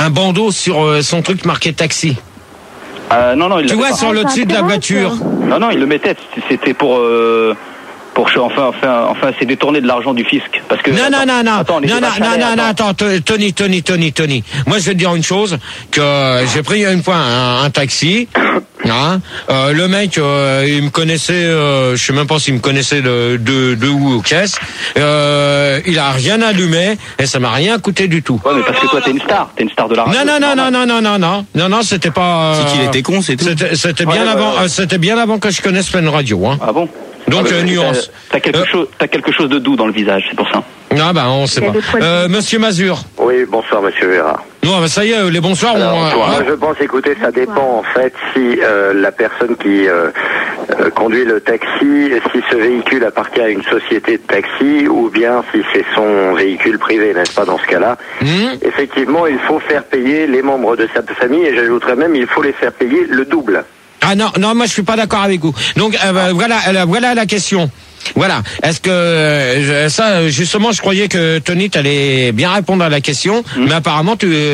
un bandeau sur son truc marqué taxi. Non, il tu vois, sur le dessus de la voiture. Non, il le mettait. C'était pour enfin, c'est détourner de l'argent du fisc. Parce que. Attends, Tony. Moi, je vais te dire une chose, que j'ai pris une fois un taxi. Hein, le mec, il me connaissait, je sais même pas s'il me connaissait de où aux caisses. Il a rien allumé et ça m'a rien coûté du tout. Ouais, mais parce que toi, t'es une star de la radio. Non, c'était pas. C'est qu'il était con, c'est tout. C'était bien avant que je connaisse Fun Radio, hein. Ah bon? Donc nuance. T'as quelque chose de doux dans le visage, c'est pour ça. Ah bah on sait pas. Monsieur Mazur. Oui, bonsoir Monsieur Vera. Non, bah ça y est, les bonsoirs. Je pense, écoutez, ça dépend en fait si la personne qui conduit le taxi, si ce véhicule appartient à une société de taxi ou bien si c'est son véhicule privé, n'est-ce pas, dans ce cas-là. Effectivement, il faut faire payer les membres de sa famille et j'ajouterais même, il faut les faire payer le double. Ah non, moi je suis pas d'accord avec vous. Donc voilà la question. Voilà. Est-ce que ça, justement, je croyais que Tony t'allais bien répondre à la question, mais apparemment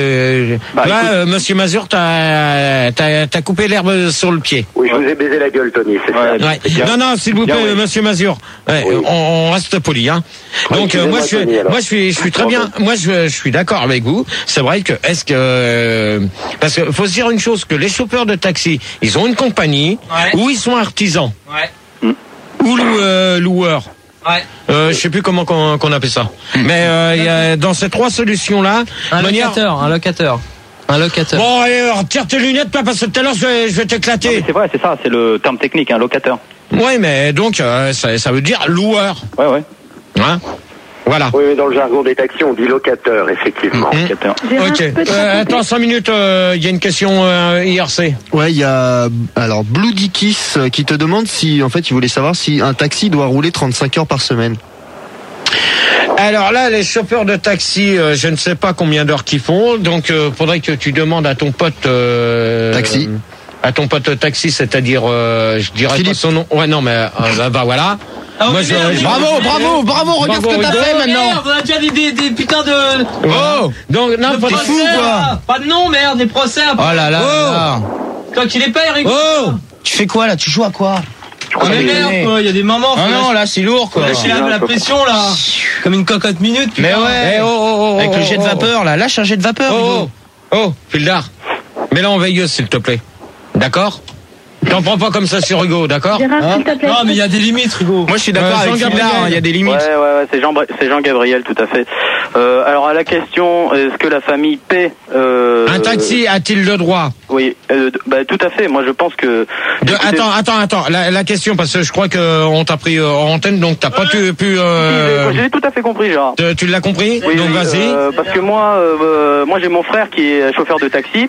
Monsieur Mazur, t'as coupé l'herbe sur le pied. Oui, je vous ai baisé la gueule, Tony. C'est ça. Ouais. Non, s'il vous plaît, Monsieur Mazur. Ouais, oui. on reste poli, hein. Donc moi je suis très bien. Moi je suis d'accord avec vous. C'est vrai que parce que faut se dire une chose, que les chauffeurs de taxi, ils ont une compagnie où ils sont artisans. Ouais. Ou loueur. Ouais. Je sais plus comment qu'on appelle ça. Mais y a, dans ces trois solutions-là, un locateur. Bon, allez, retire tes lunettes, pas parce que tout à l'heure je vais t'éclater. Non, c'est vrai, c'est ça, c'est le terme technique, un locateur. Ouais, mais donc ça veut dire loueur. Ouais. Hein? Voilà. Oui, mais dans le jargon des taxis, on dit locateur, effectivement. Locateur. Ok. Attends 5 minutes, il y a une question IRC. Ouais, il y a alors Blue Dickies qui te demande si, en fait, il voulait savoir si un taxi doit rouler 35 heures par semaine. Alors là, les chauffeurs de taxi, je ne sais pas combien d'heures qu'ils font, donc faudrait que tu demandes à ton pote taxi. À ton pote taxi, c'est-à-dire, je dirais Philippe. pas son nom. Ouais, non, mais voilà. Moi, Bravo, regarde ce que t'as fait maintenant. Merde, on a déjà des putains de. Oh, donc non, t'es fou quoi. Pas de nom, merde, des procès. Oh là. Toi qui les paye, rigole. Oh, tu fais quoi là? Tu joues à quoi? Mais merde, quoi, il y a des mamans. Ah non, là c'est lourd quoi. Lâcher la pression là. Comme une cocotte minute. Mais ouais. Avec le jet de vapeur là, lâche un jet de vapeur. Fildar, mets-la en veilleuse s'il te plaît. D'accord? T'en prends pas comme ça sur Hugo, d'accord? Non, mais il y a des limites, Hugo. Moi, je suis d'accord avec Fildar, il y a des limites. Ouais, c'est Jean-Gabriel, tout à fait. Alors, à la question, est-ce que la famille paie un taxi a-t-il le droit? Oui, tout à fait. Moi, je pense que... Attends. La question, parce que je crois qu'on t'a pris en antenne, donc t'as pas pu... J'ai tout à fait compris, Gérard. Tu l'as compris? Oui, donc vas-y. Parce que moi j'ai mon frère qui est chauffeur de taxi.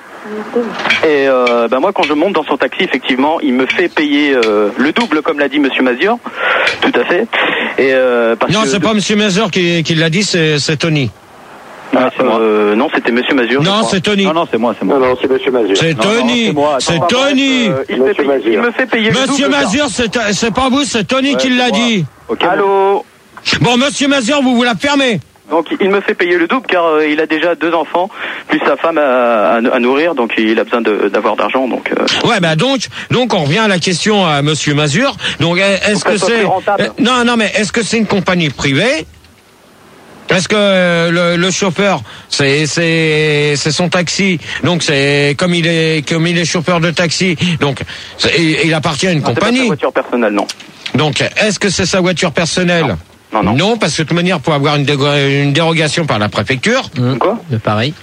Et moi, quand je monte dans son taxi, effectivement, il me fait payer le double, comme l'a dit Monsieur Mazur. Tout à fait. Et non, c'est pas Monsieur Mazur qui l'a dit, c'est Tony. C'est moi. Non, c'était Monsieur Mazur. Non, c'est Tony. Non, c'est moi. Non, c'est Monsieur Mazur. C'est Tony. C'est Tony. Il me fait payer le double. Monsieur Mazur, c'est pas vous, c'est Tony qui l'a dit. Okay, allô. Bon, Monsieur Mazur, vous la fermez. Donc il me fait payer le double car il a déjà 2 enfants plus sa femme à nourrir, donc il a besoin d'avoir d'argent. Donc ouais, donc on revient à la question à Monsieur Mazur. Donc est-ce que c'est non mais est-ce que c'est une compagnie privée? Est-ce que le chauffeur c'est son taxi, donc c'est comme il est chauffeur de taxi, donc il appartient à une compagnie. C'est pas sa voiture personnelle, non. Donc est-ce que c'est sa voiture personnelle? Non, parce que de toute manière, pour avoir une dérogation par la préfecture. Quoi? Pareil.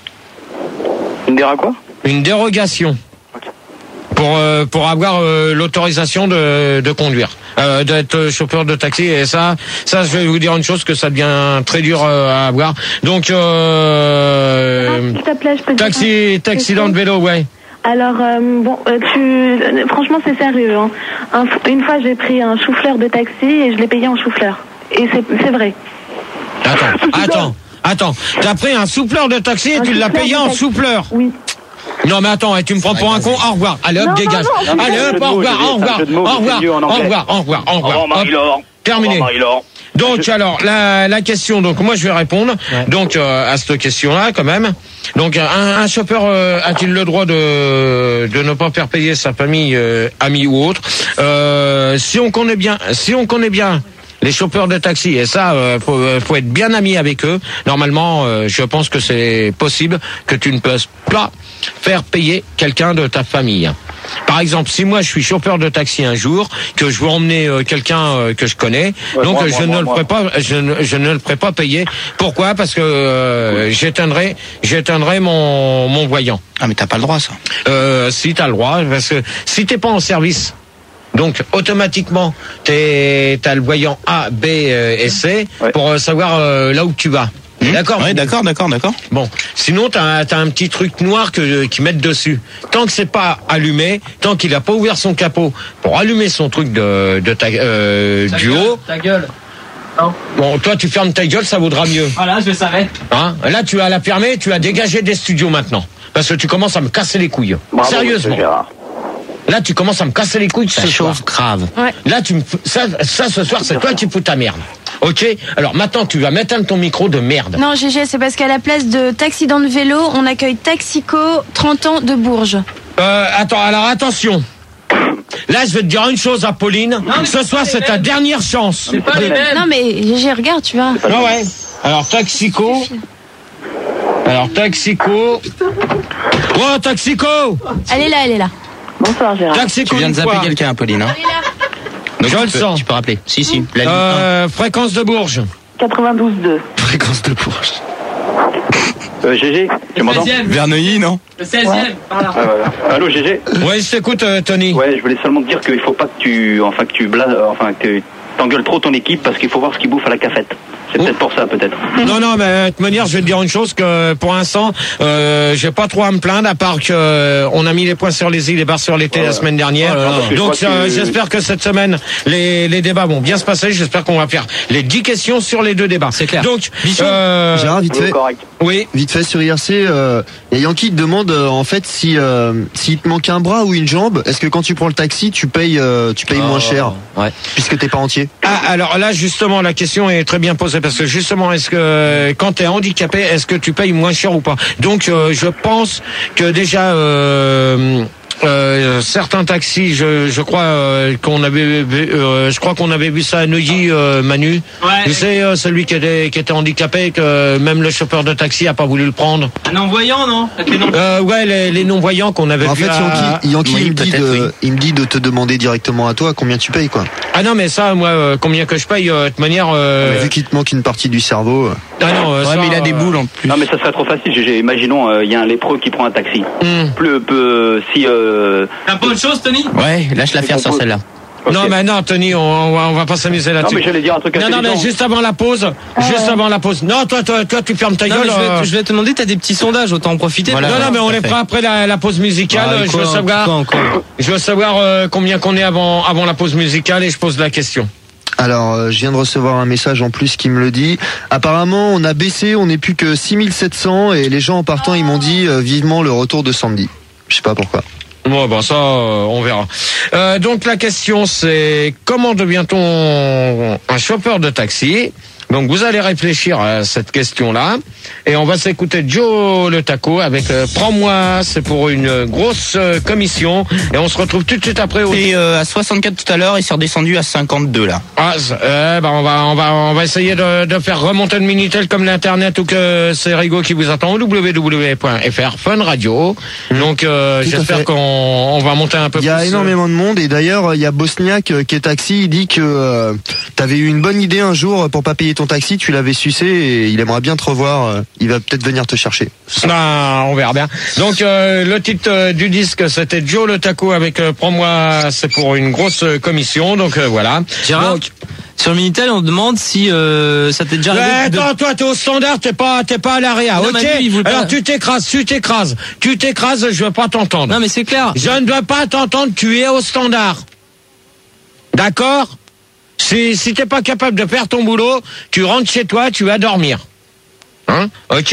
Une dérogation. Okay. Pour avoir l'autorisation de conduire, d'être chauffeur de taxi. Et ça, je vais vous dire une chose, que ça devient très dur à avoir. Donc, s'il te plaît, je peux taxi dans le vélo, ouais. Alors, franchement, c'est sérieux. Hein. Une fois, j'ai pris un chou-fleur de taxi et je l'ai payé en chou-fleur. Et c'est vrai. Attends. T'as pris un souffleur de taxi et tu l'as payé en souffleur? Oui. Non mais attends, tu me prends pour un con. Au revoir. Allez hop, dégage. Allez hop, au revoir. Terminé. Donc alors la question, donc moi je vais répondre donc à cette question-là quand même. Donc un chauffeur a-t-il le droit de ne pas faire payer sa famille, amis ou autre? Si on connaît bien les chauffeurs de taxi, et ça, faut être bien ami avec eux. Normalement, je pense que c'est possible que tu ne puisses pas faire payer quelqu'un de ta famille. Par exemple, si moi je suis chauffeur de taxi un jour, que je veux emmener quelqu'un que je connais, donc je ne le ferai pas payer. Pourquoi? Parce que j'éteindrai mon voyant. Ah mais t'as pas le droit ça. Si t'as le droit, parce que si t'es pas en service, donc automatiquement t'as le voyant A, B et C pour savoir là où tu vas. D'accord. Oui, d'accord. Bon, sinon t'as un petit truc noir qui mettent dessus. Tant que c'est pas allumé, tant qu'il a pas ouvert son capot pour allumer son truc du haut. Ta gueule. Non. Bon, toi tu fermes ta gueule, ça vaudra mieux. Voilà, je le savais. Hein? Là tu vas la fermer, tu vas dégager des studios maintenant, parce que tu commences à me casser les couilles. Bravo, Sérieusement. Là tu commences à me casser les couilles. Ça chauffe grave. Ouais. Là ça ce soir c'est toi qui fous ta merde. Ok, alors maintenant tu vas mettre ton micro de merde. Non, GG, c'est parce qu'à la place de Taxident de vélo, on accueille Taxico, 30 ans de Bourges. Attends, alors attention. Là, je vais te dire une chose, Apolline. Non, ce soir, c'est ta dernière chance. C'est pas les mêmes. Non mais GG, regarde, tu vois. Ah ouais. Alors Taxico. Oh, Taxico. Elle est là. Bonsoir Gérard. Taxico. Tu viens de zapper quoi quelqu'un, Apolline. Hein. Donc, Je le sens. Tu peux rappeler. Si. La ligne 1. Fréquence de Bourges. 92.2. Fréquence de Bourges. GG, tu m'entends? Verneuil, non? Le 16e, par là. Voilà. Allô GG? Ouais, je t'écoute, Tony. Ouais, je voulais seulement te dire qu'il faut pas que tu t'engueules trop ton équipe parce qu'il faut voir ce qu'ils bouffent à la cafette. C'est peut-être pour ça, peut-être. Non, mais de toute manière, je vais te dire une chose, que pour l'instant, j'ai pas trop à me plaindre, à part que on a mis les points sur les i, les barres sur les t la semaine dernière. Donc j'espère que cette semaine, les débats vont bien se passer. J'espère qu'on va faire les 10 questions sur les 2 débats. C'est clair. Donc, Gérard, vite fait. Correct. oui. Vite fait sur IRC, y a Yankee qui te demande en fait s'il te manque un bras ou une jambe, est-ce que quand tu prends le taxi tu payes moins cher puisque t'es pas entier? Ah, alors là justement la question est très bien posée, parce que justement est-ce que quand t'es handicapé, est-ce que tu payes moins cher ou pas? Donc je pense que déjà certains taxis, je crois qu'on avait vu ça à Neuilly, Manu. Ouais. Tu sais, celui qui était handicapé, que même le chauffeur de taxi a pas voulu le prendre. Un non-voyant, non? Avec les non- Les non-voyants qu'on avait En vu. fait, Yankee Oui, il me dit de te demander directement à toi combien tu payes quoi. Ah non, mais ça, moi, combien que je paye, de toute manière. Vu qu'il te manque une partie du cerveau. Ah non, Ouais, ça, mais il a des boules en plus. Non, mais ça serait trop facile, GG. Imaginons, il y a un lépreux qui prend un taxi. Si T'as pas autre chose, Tony? Ouais, lâche l'affaire sur celle-là. Ok. Non, mais non, Tony, on va pas s'amuser Non, là-dessus. mais j'allais dire un truc Non, intelligent. mais juste avant la pause. Non, toi, tu fermes ta Non, gueule. mais je vais te demander, t'as des petits sondages, autant en profiter. Voilà. Non, mais on tout à les fait. fera après la pause musicale. Je veux savoir combien qu'on est avant la pause musicale, et je pose la question. Alors, je viens de recevoir un message en plus qui me le dit. Apparemment, on a baissé, on n'est plus que 6700 et les gens en partant, ils m'ont dit vivement le retour de Sandy. Je sais pas pourquoi. Bon, ben ça, on verra. Donc la question, c'est comment devient-on un chauffeur de taxi? Donc vous allez réfléchir à cette question-là, et on va s'écouter Joe le Taco avec Prends-moi, c'est pour une grosse commission, et on se retrouve tout de suite après. Et à 64 tout à l'heure, il s'est redescendu à 52 là. Ah, on va essayer de faire remonter le Minitel comme l'internet, ou que c'est Rigo qui vous attend au www.fr Fun Radio. Donc j'espère qu'on va monter un peu plus. Il y a énormément de monde, et d'ailleurs il y a Bosniak qui est taxi, il dit que t'avais eu une bonne idée un jour pour pas payer ton taxi, tu l'avais sucé et il aimerait bien te revoir, il va peut-être venir te chercher. Ah, on verra bien. Donc le titre du disque, c'était Joe le Taco avec Prends-moi, c'est pour une grosse commission. Donc voilà. Gérard, Donc, sur le Minitel, on demande si ça t'est déjà arrivé. attends, toi t'es au standard, t'es pas à l'AREA, Non, ok? mais lui, il voulait pas- Alors tu t'écrases, je veux pas t'entendre. Non, mais c'est clair. Je ne dois pas t'entendre, tu es au standard. D'accord? Si t'es pas capable de faire ton boulot, tu rentres chez toi, tu vas dormir. Hein? Ok?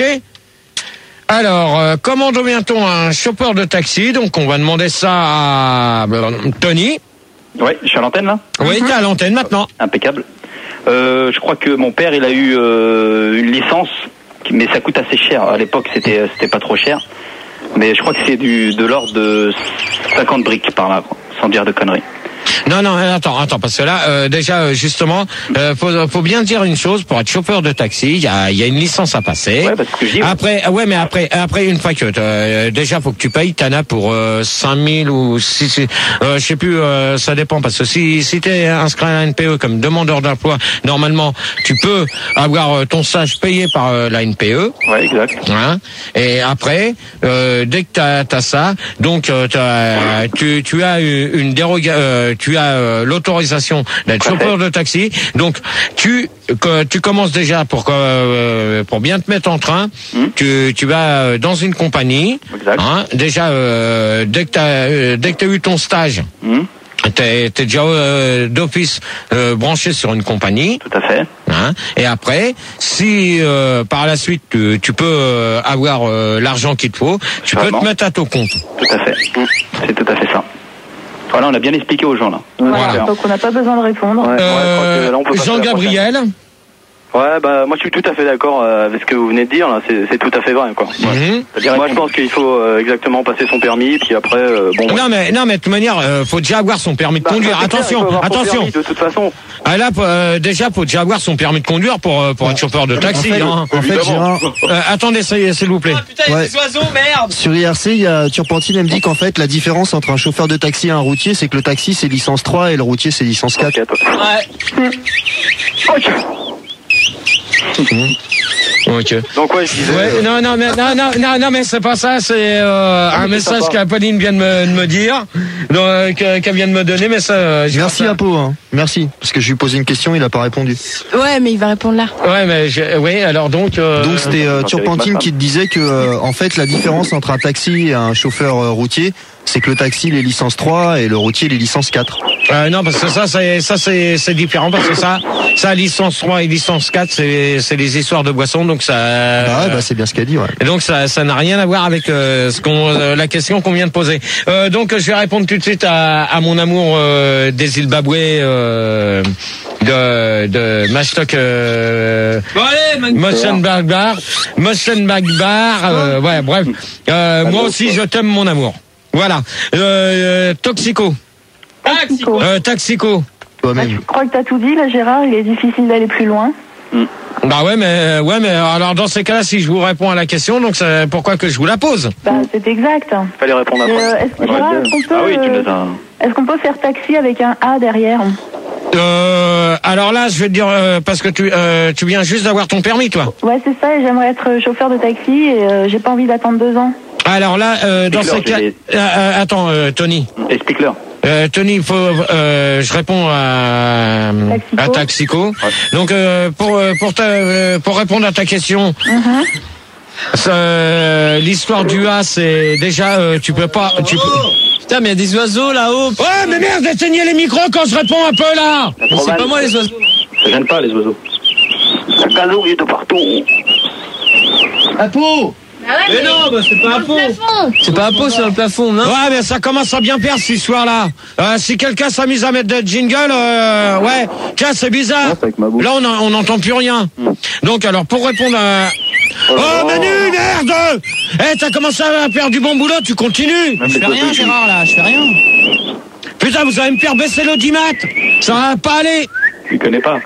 Alors, comment devient-on un chauffeur de taxi? Donc on va demander ça à Tony. Ouais, je suis à l'antenne là. Oui, t'es à l'antenne maintenant. Impeccable. Je crois que mon père, il a eu une licence, mais ça coûte assez cher. À l'époque, c'était pas trop cher. Mais je crois que c'est de l'ordre de 50 briques par là, quoi, sans dire de conneries. Non, attends, parce que là, déjà, justement, faut bien dire une chose, pour être chauffeur de taxi, il y a une licence à passer. Ouais, parce que j'y vais. Après, après, une fois que, déjà, faut que tu payes, t'en as pour 5000 ou 6, je sais plus, ça dépend, parce que si t'es inscrit à la NPE comme demandeur d'emploi, normalement, tu peux avoir ton stage payé par la NPE. Ouais, exact. Hein, et après, dès que t'as ça, donc tu as une dérogation, tu as l'autorisation d'être chauffeur de taxi. Donc tu commences déjà pour bien te mettre en train. Tu vas dans une compagnie. Hein, déjà dès que t'as eu ton stage. T'es déjà d'office branché sur une compagnie. Tout à fait. Hein, et après, si par la suite tu peux avoir l'argent qu'il te faut, tu peux te mettre à ton compte. Tout à fait. C'est tout à fait ça. Voilà, on a bien expliqué aux gens là. Voilà. Donc on n'a pas besoin de répondre. Jean-Gabriel. Ouais, bah moi je suis tout à fait d'accord avec ce que vous venez de dire là, c'est tout à fait vrai quoi. Moi je pense qu'il faut exactement passer son permis puis après bon. Non mais de toute manière faut déjà avoir son permis de conduire. Attention. Permis, de toute façon. Ah là déjà faut déjà avoir son permis de conduire pour être chauffeur de taxi. En fait, Gérard, attendez s'il vous plaît. Ah putain, il y a des oiseaux, merde. Sur IRC, il y a Turpentine, elle me dit qu'en fait la différence entre un chauffeur de taxi et un routier, c'est que le taxi c'est licence 3 et le routier c'est licence 4. Ouais. Ok. Donc ouais, je disais. Ouais, non, mais c'est pas ça. C'est un message qu'Apolline vient de me dire, qu'elle vient de me donner. Mais ça. Merci Apo, hein. Merci, parce que je lui ai posé une question, il a pas répondu. Ouais, mais il va répondre là. Ouais, mais alors donc. Donc c'était Turpentine qui te disait que en fait la différence entre un taxi et un chauffeur routier, c'est que le taxi il est licence 3 et le routier il est licence 4. Non, parce que ça c'est différent, parce que ça licence 3 et licence 4 c'est les histoires de boissons, donc ça. C'est bien ce qu'elle dit, ouais. Et donc ça n'a rien à voir avec la question qu'on vient de poser. Donc je vais répondre tout de suite à mon amour des Zimbabwe de Mashtok Motion Bagbar. Ouais, bref. Moi aussi je t'aime mon amour. Voilà. Toxico. Taxico. Toi-même. Je crois que t'as tout dit là, Gérard. Il est difficile d'aller plus loin. Bah ouais, mais alors dans ces cas-là, si je vous réponds à la question, donc c'est pourquoi que je vous la pose. Bah c'est exact. Fallait répondre après. Est-ce qu'on peut faire taxi avec un A derrière? Alors là, je vais te dire parce que tu viens juste d'avoir ton permis, toi. Ouais, c'est ça. Et j'aimerais être chauffeur de taxi et j'ai pas envie d'attendre 2 ans. Alors là, dans ces cas, attends, Tony. Explique-leur. Tony, je réponds à Taxico. Ouais. Donc pour répondre à ta question, l'histoire du A, c'est déjà tu peux pas. Putain, mais il y a des oiseaux là-haut. Ouais, mais merde, éteignez les micros quand je réponds un peu là. C'est pas moi les oiseaux. Ça gêne pas les oiseaux. Un galop il est de partout. Apo. Mais non, bah c'est pas un pot. C'est pas un pot, c'est un plafond, non? Ouais, mais ça commence à bien perdre cette histoire-là. Si quelqu'un s'amuse à mettre des jingles, ouais, tiens, c'est bizarre. Là, on n'entend plus rien. Donc, alors, pour répondre à... Oh, Manu, merde! T'as commencé à faire du bon boulot, tu continues. Je fais rien, Gérard, là, je fais rien. Putain, vous allez me faire baisser l'audimat. Ça va pas aller. Tu connais pas.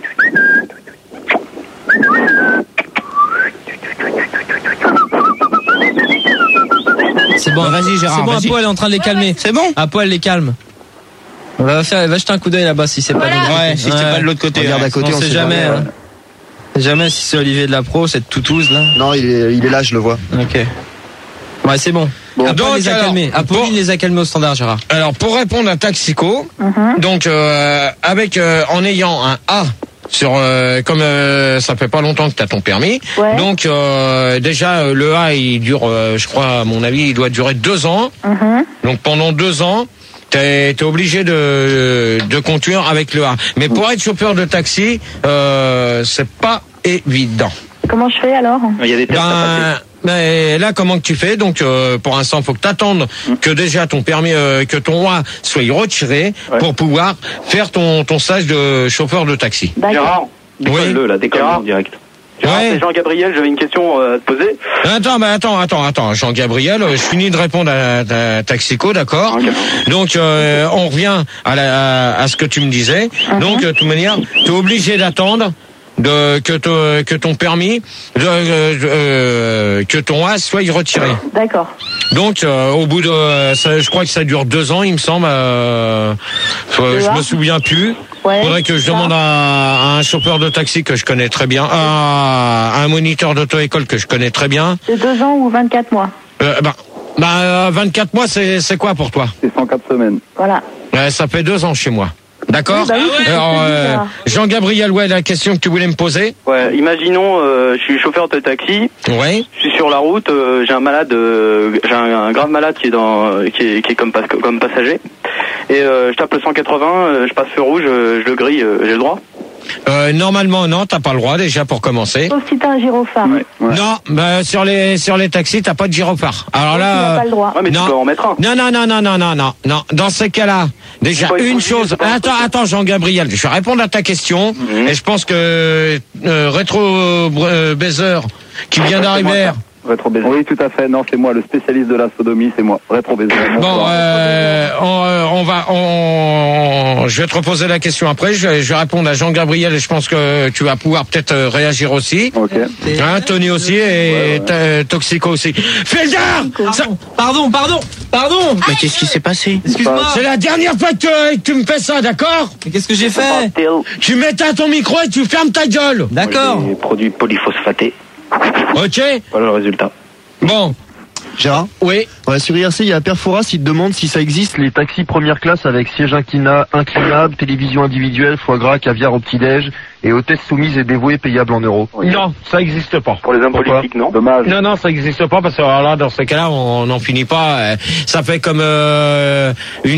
C'est bon, vas-y Gérard. C'est bon, Apo elle est en train de les calmer. C'est bon. Apo elle les calme. Va jeter un coup d'œil là-bas si c'est pas de l'autre côté. Ouais, si c'est pas de l'autre côté. Regarde à côté, on sait jamais. Jamais si c'est Olivier de la Pro, cette toutouse là. Non, il est là, je le vois. Ok. Ouais, c'est bon. Apo les a calmés. Apolline les a calmés au standard, Gérard. Alors pour répondre à Taxico, donc en ayant un A. Comme ça fait pas longtemps que tu as ton permis, donc déjà le A il dure, je crois à mon avis, il doit durer 2 ans. Donc pendant 2 ans, t'es obligé de conduire avec le A. Mais pour être chauffeur de taxi, c'est pas évident. Comment je fais alors? Il y a des tests à passer. Mais là, comment que tu fais? Donc, pour l'instant, faut que t'attendes que déjà ton permis, que ton A soit retiré pour pouvoir faire ton stage de chauffeur de taxi. Gérard, Décolle-le, là, décolle-le en direct. C'est Jean-Gabriel, j'avais une question à te poser. Attends, Jean-Gabriel, je finis de répondre à Taxico, d'accord? Donc, on revient à ce que tu me disais. Donc, de toute manière, tu es obligé d'attendre que ton permis, que ton A soit retiré. D'accord. Donc, au bout de, je crois que ça dure 2 ans, il me semble. Je me souviens plus. Ouais, faudrait que je demande à un chauffeur de taxi que je connais très bien, à un moniteur d'auto-école que je connais très bien. C'est 2 ans ou 24 mois? 24 mois, c'est quoi pour toi? C'est 104 semaines. Voilà. Ça fait 2 ans chez moi. D'accord. Oui, alors, Jean-Gabriel, la question que tu voulais me poser. Ouais, imaginons, je suis chauffeur de taxi. Ouais. Je suis sur la route, j'ai un malade, j'ai un grave malade qui est comme passager. Et je tape le 180, je passe feu rouge, je le grille, j'ai le droit? Normalement non, t'as pas le droit déjà pour commencer. Sauf si t'as un gyrophare. Ouais. Non, sur les taxis t'as pas de gyrophare. Alors là, t'as pas le droit. Ouais, mais non. tu peux en mettre un. Non. Dans ces cas-là, déjà une chose. Attends, Jean-Gabriel, je vais répondre à ta question. Et je pense que Rétro Baiser qui vient d'arriver. Rétro-baiser. Oui, tout à fait. Non, c'est moi, le spécialiste de la sodomie, c'est moi. Rétro-baiser. Bon, je vais te reposer la question après. Je vais répondre à Jean-Gabriel et je pense que tu vas pouvoir peut-être réagir aussi. Ok. Tony aussi et Toxico aussi. Fais le gars! Pardon. Mais qu'est-ce qui s'est passé? Excuse-moi. C'est la dernière fois que tu me fais ça, d'accord? Mais qu'est-ce que j'ai fait? Tu m'éteins ton micro et tu fermes ta gueule. D'accord. Les produits polyphosphatés. Ok. Voilà le résultat. Bon. Gérard? Oui. Ouais, sur IRC, il y a Perfouras, il te demande si ça existe les taxis première classe avec siège inclinable, télévision individuelle, foie gras, caviar au petit-déj et hôtesse soumise et dévouée payable en euros. Non, ça existe pas. Pour les hommes politiques, non? Dommage. Non, ça existe pas parce que alors là, dans ces cas-là, on n'en finit pas. Ça fait comme un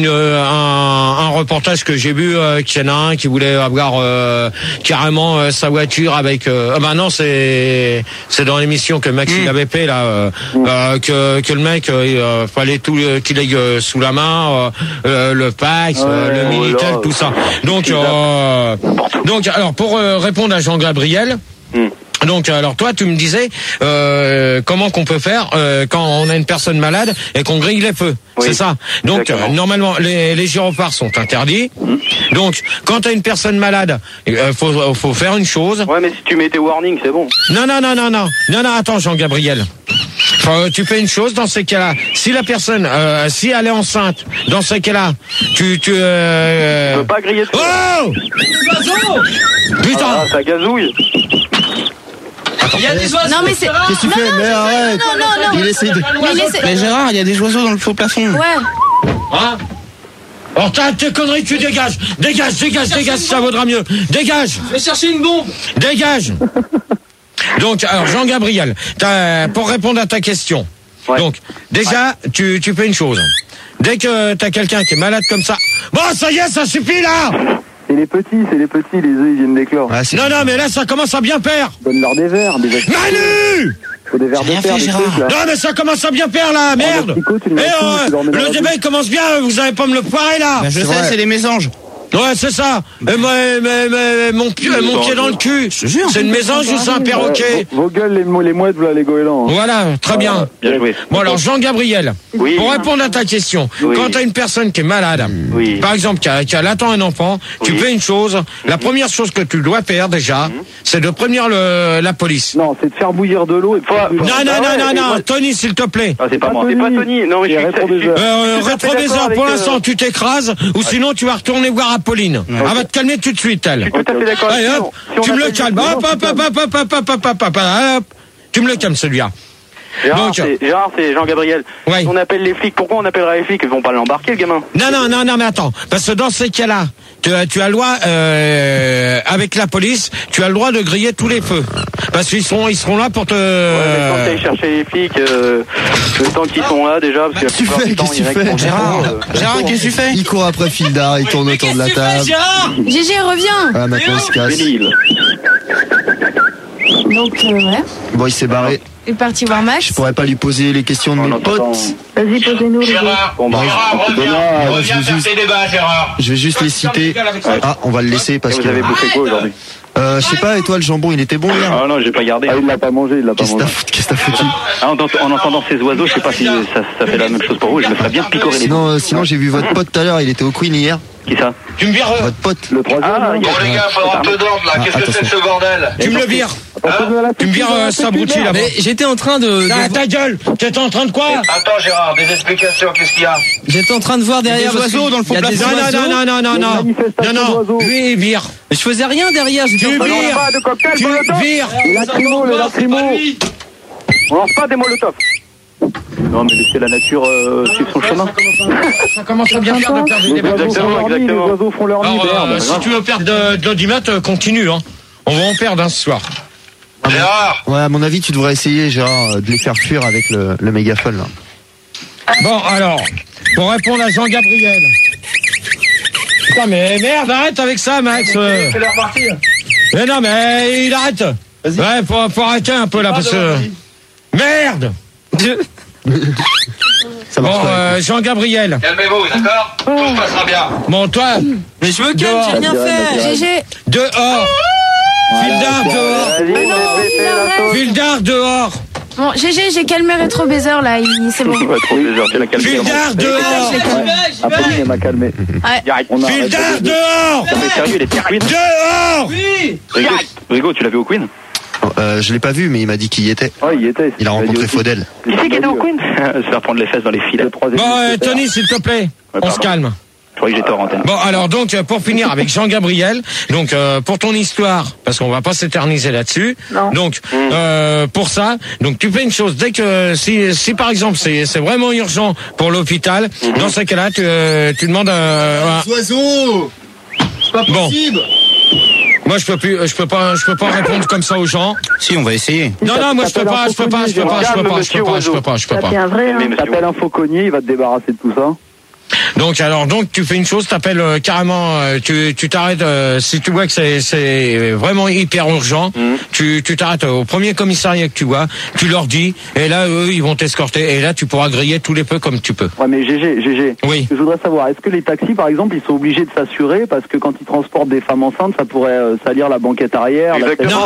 reportage que j'ai vu qu'il y en a un qui voulait avoir carrément sa voiture avec. Non, c'est dans l'émission que Maxime avait fait là, que le mec fallait tout qu'il ait sous la main le Pax, le Minitel, tout ça. Donc alors pour répondre à Jean-Gabriel. Donc alors toi tu me disais comment qu'on peut faire quand on a une personne malade et qu'on grille les feux, oui, c'est ça. Donc normalement les gyrophares sont interdits. Donc quand tu as une personne malade, faut faire une chose. Ouais, mais si tu mets tes warnings, c'est bon. Non, attends Jean-Gabriel. Tu fais une chose dans ces cas-là. Si la personne, si elle est enceinte, dans ces cas-là, tu peux pas griller. Oh putain, ça gazouille. Il y a des oiseaux. Non mais c'est. Qu'est-ce que tu fais? Mais arrête. Non. Il essaie de. Mais Gérard, il y a des oiseaux dans le faux plafond. Ouais. Hein? Alors t'as tes conneries, tu dégages. Dégage, ça vaudra mieux. Dégage. Je vais chercher une bombe. Dégage. Donc, alors Jean-Gabriel, pour répondre à ta question. Ouais. Donc, déjà, tu fais une chose. Dès que t'as quelqu'un qui est malade comme ça, bon, ça y est, ça suffit là. C'est les petits, les œufs ils viennent d'éclore. Ah, non, mais là ça commence à bien faire. Donne-leur des verres, Manu! Faut des verres de terre, des trucs, là. Non mais ça commence à bien faire là, merde. Le débat il commence bien, vous allez pas me le foirer là. Je sais, c'est les mésanges. Ouais, c'est ça. Mon pied dans le cul. C'est une mésange ou c'est un perroquet? Vos gueules, les mouettes, voilà, les goélands. Voilà, très bien. Bien joué. Bon, alors, Jean-Gabriel, pour répondre à ta question, quand t'as une personne qui est malade, par exemple, qui attend un enfant, tu fais une chose. La première chose que tu dois faire, déjà, c'est de prévenir la police. Non, c'est de faire bouillir de l'eau et Non, Tony, s'il te plaît. Ah, c'est pas moi. C'est pas Tony. Non, mais je suis Rétro-baiser, pour l'instant, tu t'écrases, ou sinon, tu vas retourner voir Pauline. Elle va te calmer tout de suite, elle. Je suis tout à fait d'accord. Allez, hop, tu me le calmes. Hop, tu me le calmes, celui-là. Gérard, c'est Jean-Gabriel. Ouais. On appelle les flics. Pourquoi on appellera les flics? Ils vont pas l'embarquer, le gamin. Non, mais attends. Parce que dans ces cas-là, tu as le droit, avec la police, tu as le droit de griller tous les feux. Parce qu'ils seront là pour te... Ouais, mais quand t'ailles chercher les flics, le temps qu'ils sont là, déjà, parce que Qu'est-ce que tu fais? Gérard, qu'est-ce que tu fais? Il court après Fildar, il tourne autour de la table. Gégé, reviens. Ah, maintenant il se casse. Bénil. Donc, ouais. Bon, il s'est barré. est parti voir Max. Je pourrais pas lui poser les questions de mes potes. Vas-y, posez-nous les deux. Gérard, reviens faire tes débats, Gérard. Je vais juste les citer. Ah, on va le laisser parce que. Vous avez bouffé quoi aujourd'hui? Je sais pas, et toi, le jambon, il était bon hier? Ah non, j'ai pas gardé. Ah, il l'a pas mangé, Qu'est-ce que t'as foutu? En entendant ces oiseaux, je sais pas si ça fait la même chose pour vous, je me ferais bien picorer les dents. Sinon, j'ai vu votre pote tout à l'heure, il était au Queen hier. Qui ça? Tu me vires votre pote. Le troisième. Bon les gars, faudra un peu d'ordre là. Qu'est-ce que c'est que ce bordel? Tu me le vires. Tu me vires Sabrucci là-bas. Mais j'étais en train de. Ta gueule. T'étais en train de quoi? Attends Gérard, des explications. Qu'est-ce qu'il y a? J'étais en train de voir derrière. Des oiseaux dans le fond plafond. Non. Lui il vire. Mais je faisais rien derrière. Tu vires. Tu vires. Le lacrymo. On lance pas des molotovs. Non, mais laissez la nature suivre son chemin. Ça commence à bien faire de perdre des débats. Exactement. Les oiseaux font leur nid. Si tu veux perdre de l'audimat, continue. Hein. On va en perdre ce soir. Gérard. Ouais, à mon avis, tu devrais essayer, Gérard, de les faire fuir avec le mégaphone là. Bon, alors, pour répondre à Jean-Gabriel. Putain, mais merde, arrête avec ça, Max. C'est leur partie. Mais non, mais il arrête. Ouais, faut arrêter un peu là, parce que. Merde. Bon, Jean-Gabriel. Calmez-vous, d'accord? Tout se passera bien. Bon, toi. Mais je me calme, j'ai rien fait. GG. Dehors. Fildard dehors. Fildard dehors. Bon, GG, j'ai calmé Rétro Baiser là, c'est bon. Fildard dehors. Apolline, elle m'a calmé. Fildard dehors. Mais sérieux, il était Queen? Dehors. Oui. Rigo, tu l'as vu au Queen? Je l'ai pas vu, mais il m'a dit qu'il y était. Ouais, il y était. Il a rencontré Faudel. Qui c'est qui était au Queen? Se faire prendre les fesses dans les filets. Bon, Tony, s'il te plaît, on se calme. Je croyais que j'étais en antenne. Bon, alors donc pour finir avec Jean-Gabriel, donc pour ton histoire, parce qu'on va pas s'éterniser là-dessus. Non. Donc pour ça, donc tu fais une chose, dès que si par exemple c'est vraiment urgent pour l'hôpital, dans ce cas-là tu demandes Oiseaux. C'est pas possible. Bon. Moi je peux pas répondre comme ça aux gens. Si, on va essayer. Non, moi je peux pas. T'appelles un fauconnier, il va te débarrasser de tout ça. Donc tu fais une chose, t'appelles carrément, tu t'arrêtes si tu vois que c'est vraiment hyper urgent, tu t'arrêtes au premier commissariat que tu vois, tu leur dis, et là eux ils vont t'escorter, et là tu pourras griller tous les peu comme tu peux. Ouais, mais GG. Oui. Je voudrais savoir, est-ce que les taxis par exemple ils sont obligés de s'assurer parce que quand ils transportent des femmes enceintes, ça pourrait salir la banquette arrière. Non,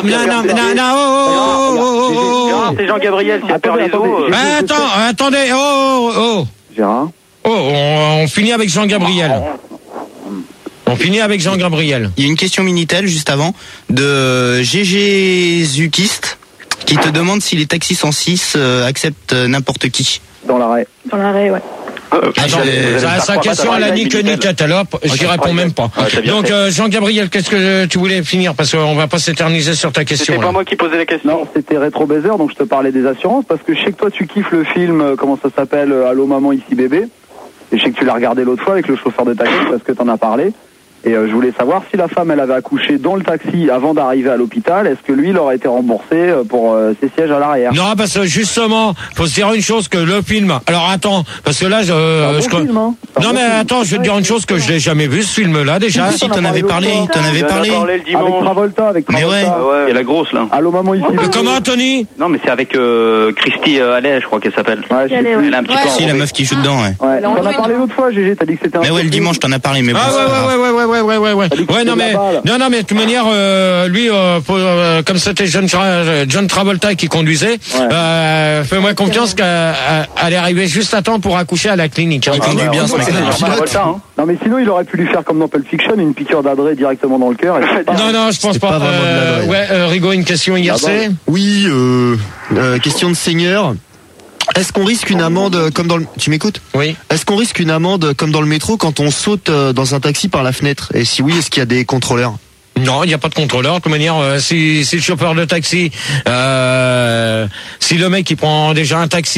c'est Jean-Gabriel qui a perdu les eaux. Attendez, Gérard. On finit avec Jean-Gabriel. Il y a une question Minitel juste avant de GG Zukist qui te demande si les taxis 106 acceptent n'importe qui. Dans l'arrêt, ouais. Sa question à la ni queue ni tête, alors j'y réponds même pas. Donc Jean-Gabriel, qu'est-ce que tu voulais finir? Parce qu'on va pas s'éterniser sur ta question. C'était pas moi qui posais la question. Non, c'était Rétro Baiser, donc je te parlais des assurances parce que je sais que toi tu kiffes le film, comment ça s'appelle, Allô maman ici bébé. Et je sais que tu l'as regardé l'autre fois avec le chauffeur de taxi parce que t'en as parlé. Et je voulais savoir si la femme elle avait accouché dans le taxi avant d'arriver à l'hôpital, est-ce que lui il aurait été remboursé pour ses sièges à l'arrière? Non, parce que justement, faut se dire une chose que le film. Alors attends, parce que là film, hein. Non mais attends, je vais te dire une chose que je l'ai jamais vu ce film-là déjà. Si t'en avais parlé, le dimanche. Avec Travolta. Mais ouais. Et la grosse là. Allô maman ici. Comment Tony? Non mais c'est avec Christy Allais, je crois qu'elle s'appelle. Ouais, Elle a un petit peu. Si, la meuf qui joue dedans, ouais. Ouais, t'en as parlé l'autre fois, GG, t'as dit que c'était un. Mais ouais, le dimanche, t'en as parlé, mais bon. Ouais, non mais de toute manière, lui, comme c'était John Travolta qui conduisait, fais-moi confiance qu'elle est arrivée juste à temps pour accoucher à la clinique. Il conduit bien ce mec-là. Non mais sinon il aurait pu lui faire comme dans Pulp Fiction, une piqûre d'adresse directement dans le cœur. Non, je pense pas. Rigaud, une question IRC. Oui, question de seigneur. Est-ce qu'on risque une amende comme dans le... Tu m'écoutes? Oui. Est-ce qu'on risque une amende comme dans le métro quand on saute dans un taxi par la fenêtre? Et si oui, est-ce qu'il y a des contrôleurs? Non, il n'y a pas de contrôleur. De toute manière, si le chauffeur de taxi, si le mec il prend déjà un taxi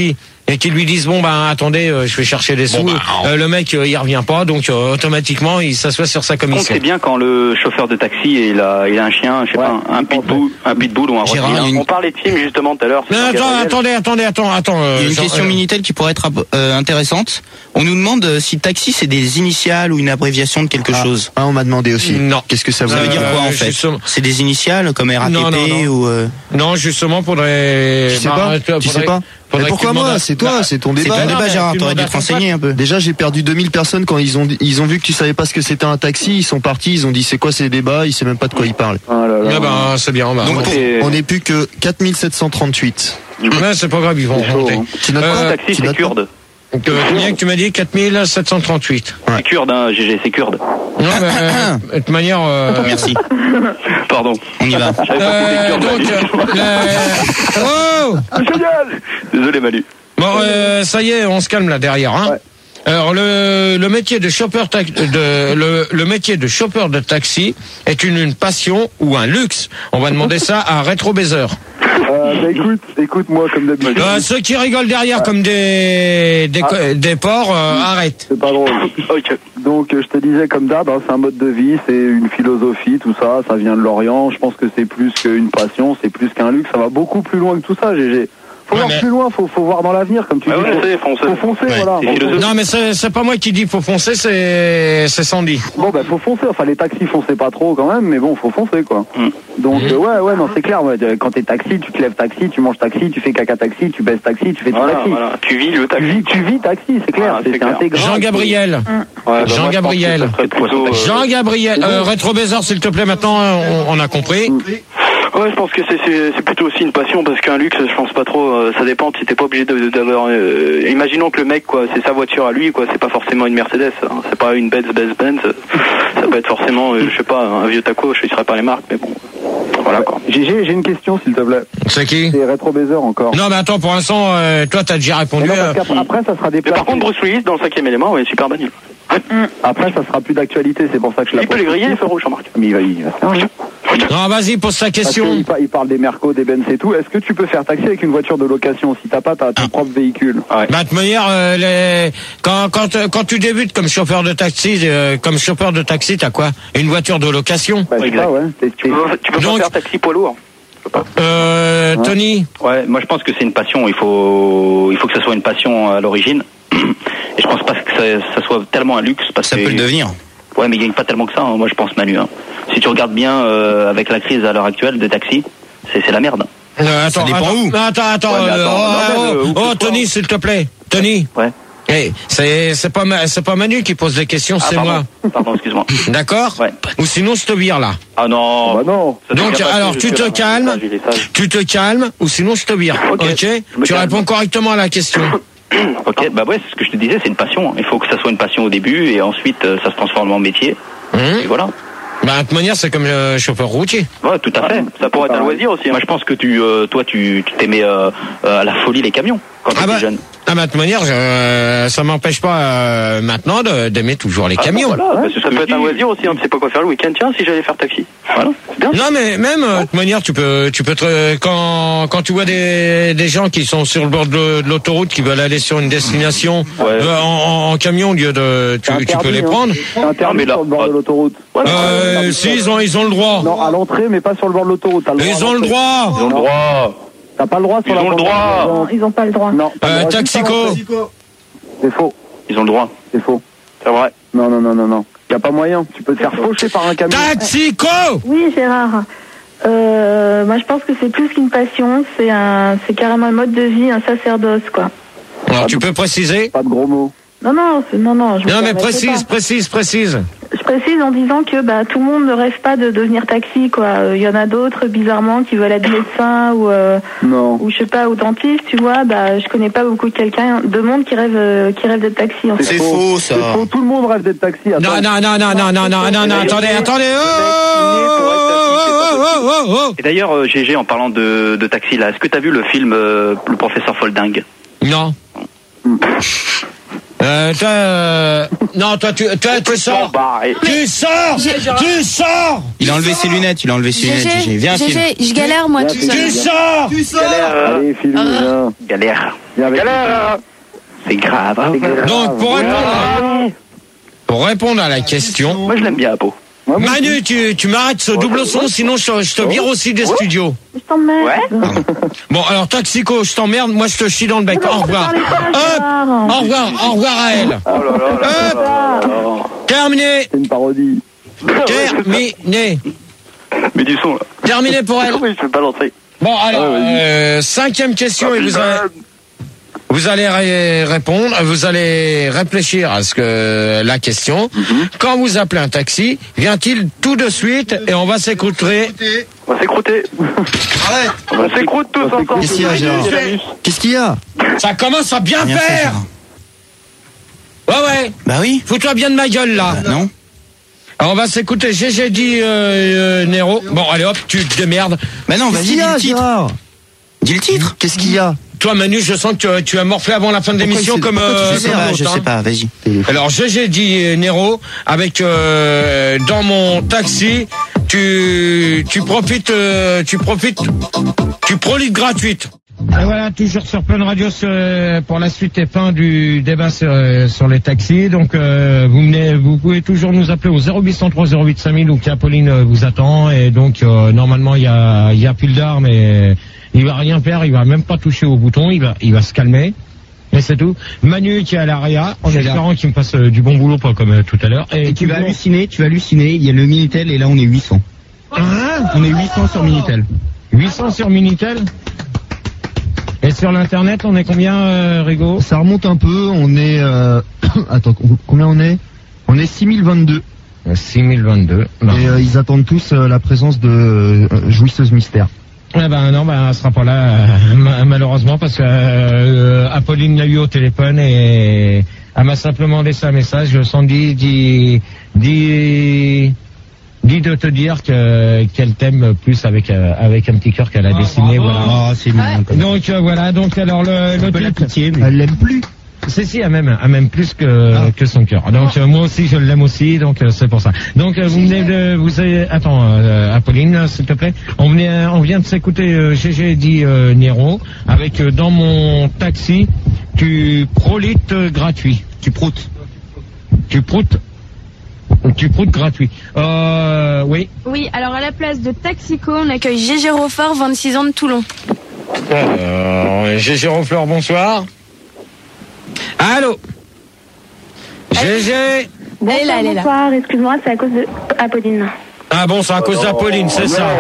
et qu'ils lui disent bon ben attendez, je vais chercher des sous. Le mec il revient pas, donc automatiquement il s'assoit sur sa commission. C'est bien quand le chauffeur de taxi il a un chien, je sais pas, un pitbull ou un rottweiler. On parlait de film justement tout à l'heure. Attendez. Il y a une question Minitel qui pourrait être intéressante. On nous demande si taxi c'est des initiales ou une abréviation de quelque chose. On m'a demandé aussi. Non. Qu'est-ce que ça veut dire quoi en fait? C'est des initiales comme RATP ou Non, justement faudrait. Tu sais pas. Mais pourquoi moi? C'est toi, c'est ton débat. C'est ton débat, Gérard. T'aurais dû te renseigner un peu. Déjà, j'ai perdu 2000 personnes quand ils ont vu que tu savais pas ce que c'était un taxi. Ils sont partis, ils ont dit c'est quoi ces débats? Ils savent même pas de quoi ils parlent. C'est bien. Donc on est plus que 4738. Ouais, c'est pas grave, ils vont remonter. Tu notes quoi? Taxi, c'est kurde. Combien que tu m'as dit? 4738. C'est kurde, hein, GG, c'est kurde. Non, mais de toute manière. Merci. Pardon. On y va. Oh! Génial! Désolé, Manu. Bon, ça y est, on se calme là derrière, hein. Ouais. Alors le métier de chauffeur le métier de chauffeur de taxi est une passion ou un luxe? On va demander ça à Rétro Baiser. Écoute, moi comme d'habitude. Ceux qui rigolent derrière comme des porcs, arrête. C'est pas drôle. Ok. Donc je te disais comme d'hab, c'est un mode de vie, c'est une philosophie, tout ça, ça vient de l'Orient. Je pense que c'est plus qu'une passion, c'est plus qu'un luxe. Ça va beaucoup plus loin que tout ça, GG. Faut voir plus loin, faut voir dans l'avenir, comme tu dis. Faut foncer, voilà. Non, mais c'est pas moi qui dis faut foncer, c'est Sandy. Bon, faut foncer. Enfin, les taxis foncez pas trop quand même, mais bon, faut foncer, quoi. Donc, ouais, non, c'est clair. Ouais, quand t'es taxi, tu te lèves taxi, tu manges taxi, tu fais caca taxi, tu baisses taxi, tu fais tout taxi. Voilà. Tu vis le taxi. Tu vis taxi, c'est clair. C'est intégré. Jean-Gabriel. Jean-Gabriel. Rétro Baiser, s'il te plaît, maintenant, on a compris. Ouais, je pense que c'est plutôt aussi une passion parce qu'un luxe, je pense pas trop. Ça dépend. Si t'es pas obligé d'avoir. Imaginons que le mec, quoi, c'est sa voiture à lui, quoi. C'est pas forcément une Mercedes. Hein, c'est pas une Benz. Ça peut être forcément, je sais pas, un vieux taco. Je ne saurais pas les marques, mais bon. Voilà quoi. J'ai une question, s'il te plaît. C'est qui? C'est Rétro Baiser encore. Non, mais attends, pour l'instant, toi, t'as déjà répondu. Non, après, ça sera des. Par contre, Bruce Willis dans le 5e élément, ouais, super bagnole. Après, ça sera plus d'actualité, c'est pour ça que je l'ai. Il peut les griller, les feux rouges, Jean-Marc. Mais il va faire. Non, vas-y, pose ta question. Il parle des Mercos, des Benz et tout. Est-ce que tu peux faire taxi avec une voiture de location si t'as pas ton propre véhicule? Bah, de toute manière, quand tu débutes comme chauffeur de taxi, t'as quoi? Une voiture de location? Bah, c'est ça, ouais. Tu peux pas faire taxi poids lourd. Tony? Ouais, moi je pense que c'est une passion. Il faut que ça soit une passion à l'origine. Et je pense pas que ça soit tellement un luxe parce que ça peut le devenir. Ouais, mais il gagne pas tellement que ça. Hein. Moi je pense, Manu. Hein. Si tu regardes bien avec la crise à l'heure actuelle des taxis, c'est la merde. Attends, Tony, s'il te plaît. Tony. Ouais. Hey, c'est pas Manu qui pose des questions, c'est moi. Pardon, excuse-moi. D'accord? Ouais. Ou sinon je te vire là. Ah non. Bah non. Donc alors tu te calmes, ou sinon je te vire. Ok. Tu réponds correctement à la question. Ok, bah ouais, c'est ce que je te disais, c'est une passion. Il faut que ça soit une passion au début et ensuite ça se transforme en métier. Et voilà. Bah, de toute manière, c'est comme le chauffeur routier. Ouais, tout à fait. Ça pourrait être un loisir aussi. Hein. Moi, je pense que toi, tu t'aimais à la folie les camions quand tu étais jeune. Ah bah, de toute manière, ça m'empêche pas maintenant d'aimer toujours les camions. Voilà, ça peut être un loisir aussi. On ne sait pas quoi faire le week-end. Tiens, si j'allais faire taxi. Voilà. Bien. Non, mais même de toute manière, tu peux quand tu vois des gens qui sont sur le bord de l'autoroute qui veulent aller sur une destination en camion au lieu de tu peux les prendre. C'est interdit sur le bord de l'autoroute. Si ils ont le droit. Non, à l'entrée, mais pas sur le bord de l'autoroute. Ils ont le droit. Ils ont le droit. T'as pas le droit sur la Ils ont le droit. Ils ont pas le droit. Non. Taxico. C'est faux. Ils ont le droit. C'est faux. C'est vrai. Non. Y a pas moyen. Tu peux te faire faucher par un camion. Taxico. Oui, Gérard. Moi, je pense que c'est plus qu'une passion. C'est carrément un mode de vie, un sacerdoce, quoi. Alors, tu peux préciser? Pas de gros mots. Non. Non, mais précise. Je précise en disant que tout le monde ne rêve pas de devenir taxi, quoi. Il y en a d'autres, bizarrement, qui veulent être médecin ou je sais pas, ou dentiste, tu vois. Je connais pas beaucoup de monde qui rêve d'être taxi. En fait. C'est faux, ça. C'est faux, tout le monde rêve d'être taxi. Non, attendez. Et d'ailleurs, GG, en parlant de taxi, là, est-ce que t'as vu le film Le Professeur Folding? Non. Non, toi, tu sors. Tu sors. Il a enlevé ses lunettes, GG. Viens, GG, je galère, moi, tout seul. Tu sors. Allez, Philou, Galère. C'est grave. Donc, pour répondre à la question. Moi, je l'aime bien, Apo. Manu, tu m'arrêtes ce double son, sinon je te vire aussi des studios. Je t'emmerde. Ouais. Bon, alors Taxico, je t'emmerde, moi je te chie dans le bec. Au revoir. Au revoir à elle. Terminé. C'est une parodie. Terminé. Mais du son, là. Terminé pour elle. Oui, je vais pas l'entrer. Bon, alors, 5e question et vous allez répondre, vous allez réfléchir à la question. Quand vous appelez un taxi, vient-il tout de suite et on va s'écouter. On va s'écrouter. On s'écroute tous ensemble. Qu'est-ce qu'il y a, Gérard? Qu'est-ce qu'il y a? Ça commence à bien faire. Ouais. Bah oui. Fous-toi bien de ma gueule, là. Non. Alors, on va s'écouter. J'ai dit Nero. Bon, allez hop, tu te démerdes. Bah non, vas-y, dis le titre. Dis le titre. Qu'est-ce qu'il y a? Toi, Manu, je sens que tu as morflé avant la fin de l'émission comme... Je sais pas, vas-y. Alors, j'ai dit Nero, avec dans mon taxi, tu profites gratuite. Et voilà, toujours sur Fun Radio pour la suite et fin du débat sur les taxis. Donc, vous pouvez toujours nous appeler au 0803 08 5000 où Apolline vous attend. Et donc, normalement, il y a Pildar, mais il va rien faire, il va même pas toucher au bouton, il va se calmer. Et c'est tout. Manu qui est à l'ARIA, en espérant qu'il me fasse du bon boulot, pas comme tout à l'heure. Et tu vas halluciner, il y a le Minitel et là on est 800. On est 800 sur Minitel. 800 sur Minitel? Et sur l'internet, on est combien, Rigo? Ça remonte un peu, on est... Attends, combien on est? On est 6022. 6022. Et ils attendent tous la présence de Jouisseuse Mystère. Eh ben non, elle sera pas là malheureusement parce que Apolline l'a eu au téléphone et elle m'a simplement laissé un message. Sandy dit de te dire qu'elle t'aime plus avec un petit cœur qu'elle a dessiné. Voilà. Oh, c'est mignon. Donc voilà. Donc alors le pitié, mais... Elle l'aime plus. Si, elle m'aime plus que son cœur. Donc moi aussi je l'aime aussi, donc c'est pour ça. Donc attends Apolline, s'il te plaît. On vient de s'écouter GG dit Nero avec dans mon taxi tu prolites gratuit. Tu proutes gratuit. Oui. Oui, alors à la place de Taxico, on accueille GG Roffort, 26 ans de Toulon. GG Roffort, bonsoir. Allô GG. Elle est là. Bonsoir, excuse-moi, c'est à cause de Apolline. Ah bon, c'est à cause d'Apolline, c'est ça.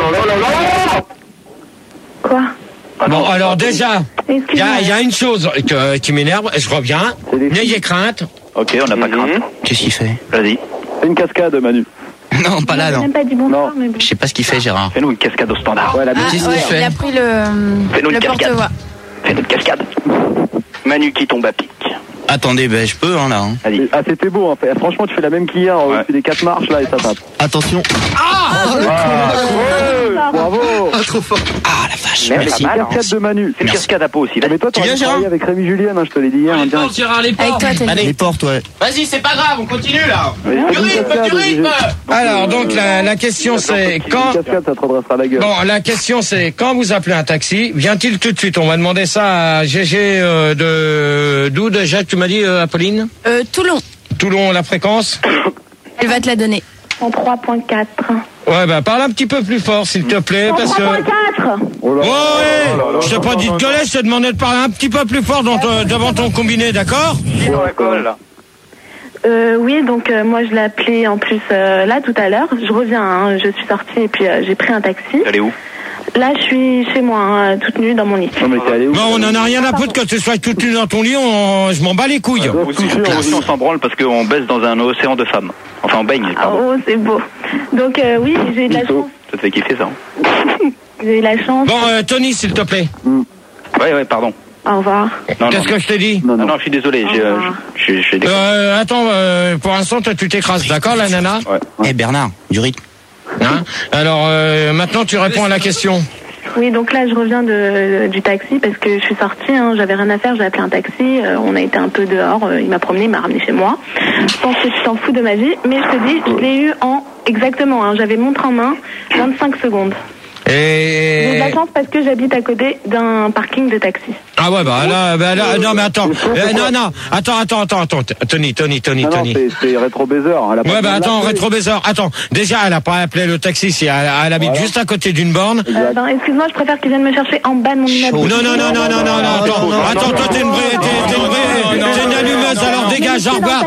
Quoi? Bon, alors déjà, il y a une chose qui m'énerve, je reviens, n'ayez crainte. Ok, on n'a pas crainte. Qu'est-ce qu'il fait? Vas-y. C'est une cascade, Manu. Non, pas là, non. Même pas dit bonsoir, mais bon. Je sais pas ce qu'il fait, Gérard. Fais-nous une cascade au standard. Ouais, il a pris le porte-voix. Fais-nous une cascade. Manu qui tombe à pic. Attendez, je peux, là. Allez. Ah, c'était beau, en fait. Franchement, tu fais la même qu'hier, tu fais des 4 marches, là, et ça tape. Attention. Bravo. Trop fort. Ah, la vache. Merde, Merci. c'est une Cascade de Manu. C'est une cascade à peau aussi. Mais toi, tu viens, Gérard? Avec Rémi Julien, je te l'ai dit hier. Les portes, Gérard, les portes. Avec toi, Les portes, ouais. Vas-y, c'est pas grave, on continue là. Du rythme. Alors donc la question c'est quand... Cascade, ça te redressera la gueule. Bon, la question c'est quand vous appelez un taxi, vient-il tout de suite? On va demander ça à GG d'où déjà tu m'as dit Apolline? Toulon. Toulon, la fréquence? Elle va te la donner. En 3.4. Ouais, parle un petit peu plus fort s'il te plaît parce que... 3.4. Ouais, je t'ai pas dit de gueuler, je t'ai demandé de parler un petit peu plus fort devant ton combiné, d'accord? Oui, donc moi je l'ai appelé en plus là tout à l'heure. Je reviens, je suis sortie et puis j'ai pris un taxi. Elle est où? Là, je suis chez moi, toute nue dans mon lit. Non, mais t'es allé où? Non, on en a rien à foutre que tu sois toute nue dans ton lit, je m'en bats les couilles. Aussi, on s'en branle parce qu'on baisse dans un océan de femmes. Enfin, on baigne, pardon. Oh, c'est beau. Donc, oui, j'ai eu de la chance. Ça te fait kiffer, ça? J'ai eu la chance. Bon, Tony, s'il te plaît. Ouais, pardon. Au revoir. Qu'est-ce que je t'ai dit? Non, je suis désolé. Attends, pour l'instant, toi, tu t'écrases, d'accord, la nana? Ouais. Bernard, du rythme. Hein? Alors, maintenant, tu réponds à la question. Oui, donc là, je reviens du taxi parce que je suis sortie, hein, j'avais rien à faire, j'ai appelé un taxi, on a été un peu dehors, il m'a promené, il m'a ramené chez moi. Je pense que tu t'en fous de ma vie, mais je te dis, je l'ai eu en, exactement, hein, j'avais montre en main, 25 secondes. J'ai de la chance parce que j'habite à côté d'un parking de taxi. Ah ouais, bah là, non mais attends, attends, Tony. Non, c'est rétro-baiser. Ouais, bah attends, rétro-baiser, attends, déjà elle a pas appelé le taxi si elle habite juste à côté d'une borne. Excuse-moi, je préfère qu'ils viennent me chercher en bas de mon immeuble. Non, attends, toi t'es une allumeuse, alors dégage, au revoir,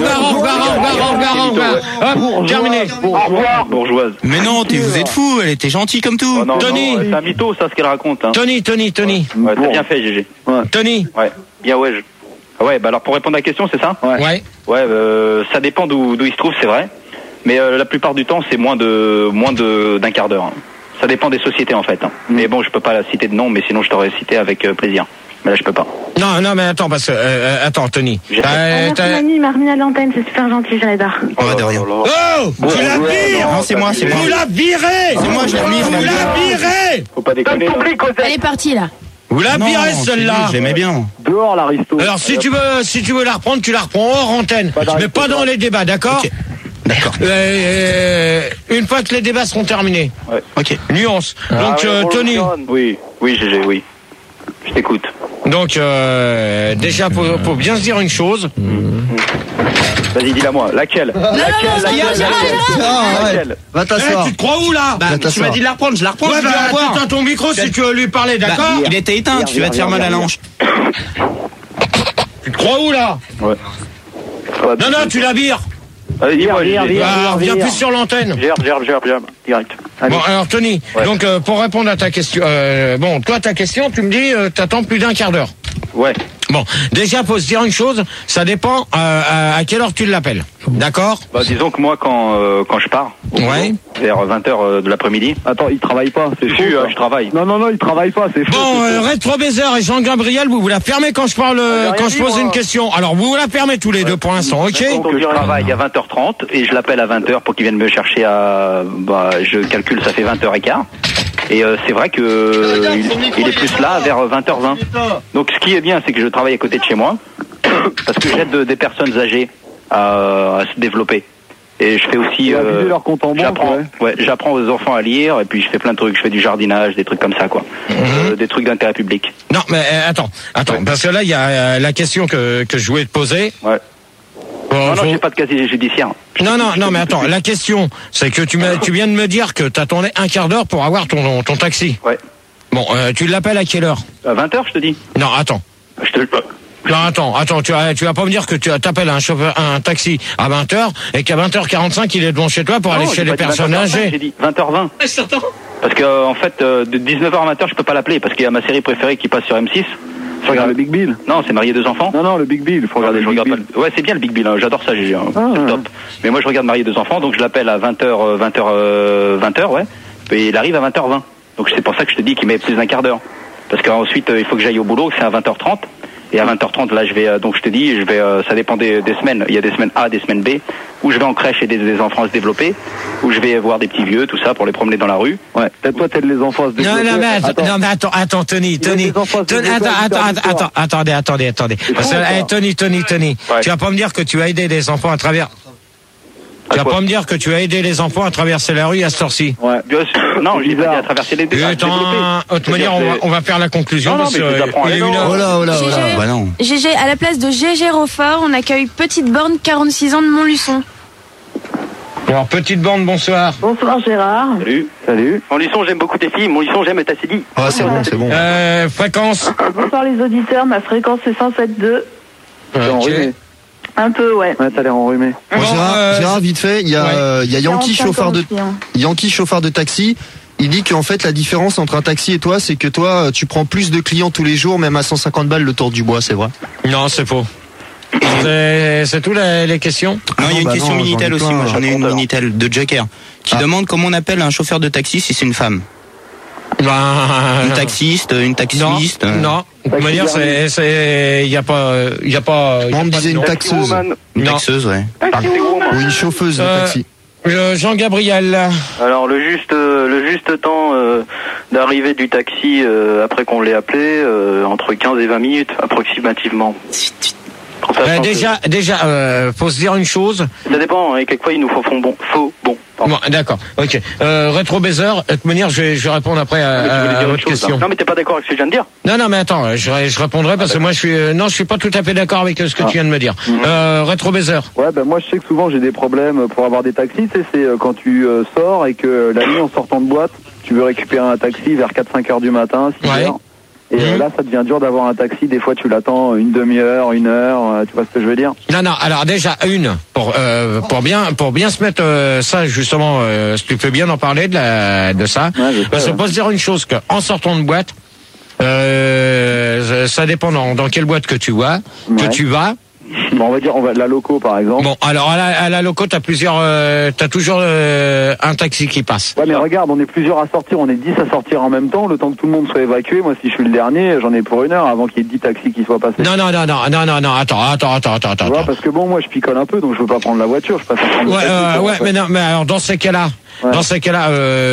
hop, terminé. Au revoir, bourgeoise. Mais non, vous êtes fous, elle était gentille comme tout. Non, Tony. C'est un mytho, ça, ce qu'elle raconte. Hein. Tony. Ouais, t'as bien fait, GG. Ouais. Tony. Ouais. Bien, ouais. Ouais, bah alors pour répondre à la question, c'est ça? Ouais. Ouais, ça dépend d'où il se trouve, c'est vrai. Mais la plupart du temps, c'est moins d'un quart d'heure. Hein. Ça dépend des sociétés, en fait. Hein. Mais bon, je peux pas la citer de nom, mais sinon je t'aurais cité avec plaisir. Mais là, je peux pas. Non, mais attends, parce que attends, Tony. Merci Manu, il m'a remis à l'antenne, c'est super gentil, j'adore. De rien. Oh, tu la vires. Non, c'est moi. Vous la virez. C'est moi, je l'ai remis. Vous la virez. Faut pas déconner. Elle est partie là. Vous la virez celle-là. J'aimais bien. Dehors, l'aristo. Alors si tu veux la reprendre, tu la reprends hors antenne, mais pas dans les débats, d'accord? Okay. D'accord. Une fois que les débats seront terminés. Ouais. Ok. Nuance. Donc Tony. Oui, GG, oui. Je t'écoute. Donc déjà faut bien se dire une chose. Vas-y, dis-la moi. Laquelle? Laquelle? Va t'asseoir. Tu te crois où là? Tu m'as dit de la reprendre, je la reprends. Ouais, tu as ton micro si tu veux lui parler, d'accord? Il était éteint, tu vas te faire mal à la hanche. Tu te crois où là? Ouais. Non, tu la vires. Vas-y, moi, viens plus sur l'antenne. Gère, direct. Bon, alors Tony, donc pour répondre à ta question, toi ta question, tu me dis, t'attends plus d'un quart d'heure. Ouais. Bon, déjà faut se dire une chose, ça dépend à quelle heure tu l'appelles, d'accord? Bah disons que moi quand je pars, vers 20h de l'après-midi. Attends, il travaille pas, c'est faux. Je travaille. Non, il travaille pas, c'est faux. Bon, Rétro Baiser et Jean-Gabriel, vous la fermez quand je parle, quand je pose une question. Alors vous la fermez tous les deux pour l'instant, ok? Donc je travaille à 20h30 et je l'appelle à 20h pour qu'il vienne me chercher je calcule, ça fait 20h15. Et c'est vrai que il est plus là vers 20h20. Donc ce qui est bien, c'est que je travaille à côté de chez moi parce que j'aide des personnes âgées à se développer. Et je fais aussi leur compte en banque, j'apprends aux enfants à lire et puis je fais plein de trucs, je fais du jardinage, des trucs comme ça quoi. Des trucs d'intérêt public. Non, mais attends, parce que là il y a la question que je voulais te poser. Ouais. Non, j'ai pas de casier judiciaire. Non, mais attends, la question, c'est que tu viens de me dire que t'attendais un quart d'heure pour avoir ton taxi. Ouais. Bon, tu l'appelles à quelle heure? À 20h, je te dis. Non, attends. Non, attends, tu vas pas me dire que tu t'appelles un taxi à 20h et qu'à 20h45 il est devant chez toi pour aller chez les personnes âgées. J'ai dit 20h20. Parce que en fait, de 19h à 20h, je peux pas l'appeler parce qu'il y a ma série préférée qui passe sur M6. Tu regardes le Big Bill? Non, c'est Marié 2 enfants. Non, le Big Bill, il faut regarder le Big Bill. Ouais, c'est bien le Big Bill, hein. J'adore ça, GG. Hein. C'est top. Mais moi, je regarde Marié 2 enfants, donc je l'appelle à 20h, ouais. Et il arrive à 20h20. Donc c'est pour ça que je te dis qu'il met plus d'un quart d'heure. Parce qu'ensuite, il faut que j'aille au boulot, c'est à 20h30. Et à 20h30, là, je vais, donc je te dis, ça dépend des semaines. Il y a des semaines A, des semaines B, où je vais en crèche aider des enfants à se développer, où je vais voir des petits vieux, tout ça, pour les promener dans la rue. Ouais. Peut-être toi, t'aides les enfants à se développer. Non, mais attends, Tony. Attendez. Parce que, Tony. Ouais. Tu vas pas me dire que tu as aidé des enfants à travers. Tu vas pas me dire que tu as aidé les enfants à traverser la rue à cette heure-ci. Ouais. Bien sûr. Non, je l'ai pas dit à traverser les deux. De toute manière, on va faire la conclusion. Non, mais je t'apprends à Bah non. GG, à la place de GG Roffort, on accueille Petite Borne, 46 ans de Montluçon. Alors, Petite Borne, bonsoir. Bonsoir Gérard. Salut. Montluçon, j'aime beaucoup tes filles. Montluçon, j'aime ta CD. Ah, c'est bon. Fréquence. Bonsoir les auditeurs, ma fréquence c'est 107.2. Ok. Un peu, ouais. Ouais, t'as l'air enrhumé. Bon, Gérard, vite fait, il y a Yankee, chauffeur de taxi. Il dit qu'en fait, la différence entre un taxi et toi, c'est que toi, tu prends plus de clients tous les jours, même à 150 balles le tour du bois, c'est vrai? Non, c'est faux. C'est tout les questions? Non, il y a une question Minitel aussi. Moi, j'en ai une Minitel de Joker qui demande comment on appelle un chauffeur de taxi si c'est une femme. Une taxiste, une taxiste. Non. De toute manière, il y a pas. On me disait une taxeuse. Une taxeuse, ouais. Ou une chauffeuse de taxi. Jean-Gabriel. Alors le juste temps d'arrivée du taxi après qu'on l'ait appelé, entre 15 et 20 minutes approximativement. Déjà, faut se dire une chose. Ça dépend, hein, et quelquefois ils nous font bon. Bon, d'accord, ok. Rétro baiser, de toute manière, je vais répondre après à votre question. Non, mais t'es pas d'accord avec ce que je viens de dire? Non, mais attends, je répondrai parce que moi je suis pas tout à fait d'accord avec ce que tu viens de me dire. Rétro baiser. Ouais, ben moi je sais que souvent j'ai des problèmes pour avoir des taxis, tu sais, c'est quand tu sors et que la nuit en sortant de boîte, tu veux récupérer un taxi vers 4-5 heures du matin, 6 heures. Et là, ça devient dur d'avoir un taxi. Des fois, tu l'attends une demi-heure, 1 heure. Tu vois ce que je veux dire? Non. Alors déjà pour bien se mettre ça justement. Si tu peux bien en parler de ça. Ouais, parce qu'on peut se dire une chose que en sortant de boîte, ça dépend dans quelle boîte que tu vas. Bon, on va dire la loco par exemple. Bon, alors à la loco, t'as toujours un taxi qui passe. Ouais, mais regarde, on est plusieurs à sortir, on est 10 à sortir en même temps, le temps que tout le monde soit évacué. Moi, si je suis le dernier, j'en ai pour 1 heure avant qu'il y ait 10 taxis qui soient passés. Non, attends. Tu vois, parce que bon, moi je picole un peu, donc je veux pas prendre la voiture, je passe à prendre le taxi, mais non, mais alors dans ces cas-là. Ouais. Dans ces cas-là,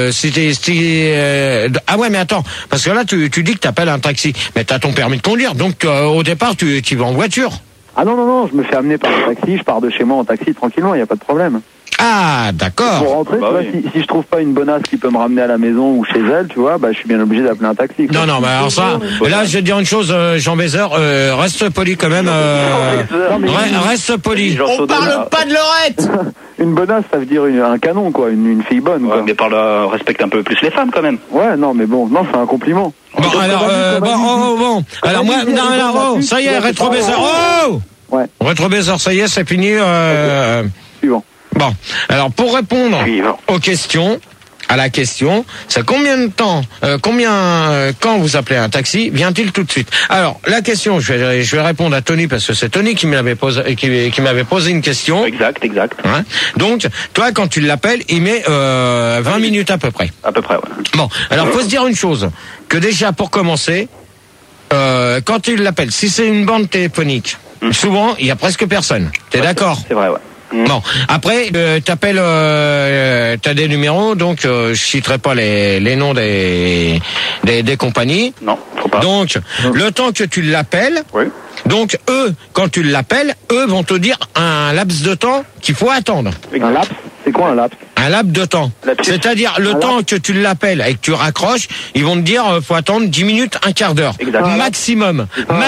ah ouais, mais attends, parce que là, tu dis que t'appelles un taxi, mais t'as ton permis de conduire, donc au départ, tu vas en voiture. Ah non, je me fais amener par un taxi, je pars de chez moi en taxi tranquillement, il n'y a pas de problème. Ah, d'accord. Pour rentrer, tu vois, si je trouve pas une bonasse qui peut me ramener à la maison ou chez elle, tu vois, je suis bien obligé d'appeler un taxi. Quoi. Non, mais alors ça, là, je vais te dire une chose, Jean Bézeur, reste poli quand même. Reste poli. On parle pas de Lorette. Une bonasse, ça veut dire un canon, quoi, une fille bonne. Quoi. Mais respecte un peu plus les femmes quand même. Ouais, non, mais bon, non, c'est un compliment. Bon, alors, alors moi, non, ça y est, Rétro Bézeur, Ouais. Rétro Bézeur, ça y est, c'est fini. Suivant. Bon, alors pour répondre à la question, c'est combien de temps, quand vous appelez un taxi, vient-il tout de suite? Alors la question, je vais répondre à Tony parce que c'est Tony qui m'avait posé une question. Exact. Hein? Donc toi, quand tu l'appelles, il met 20 minutes à peu près. À peu près, ouais. Bon, alors faut se dire une chose, que déjà pour commencer, quand tu l'appelles, si c'est une bande téléphonique, souvent il y a presque personne. T'es d'accord? C'est vrai, ouais. Bon, après, t'appelles, t'as des numéros, donc je citerai pas les noms des compagnies. Non, faut pas. Donc, le temps que tu l'appelles, donc eux, quand tu l'appelles, eux vont te dire un laps de temps qu'il faut attendre. Un laps? C'est quoi un laps? Un laps de temps. C'est-à-dire le temps que tu l'appelles et que tu raccroches, ils vont te dire faut attendre 10 minutes, un quart d'heure. Maximum.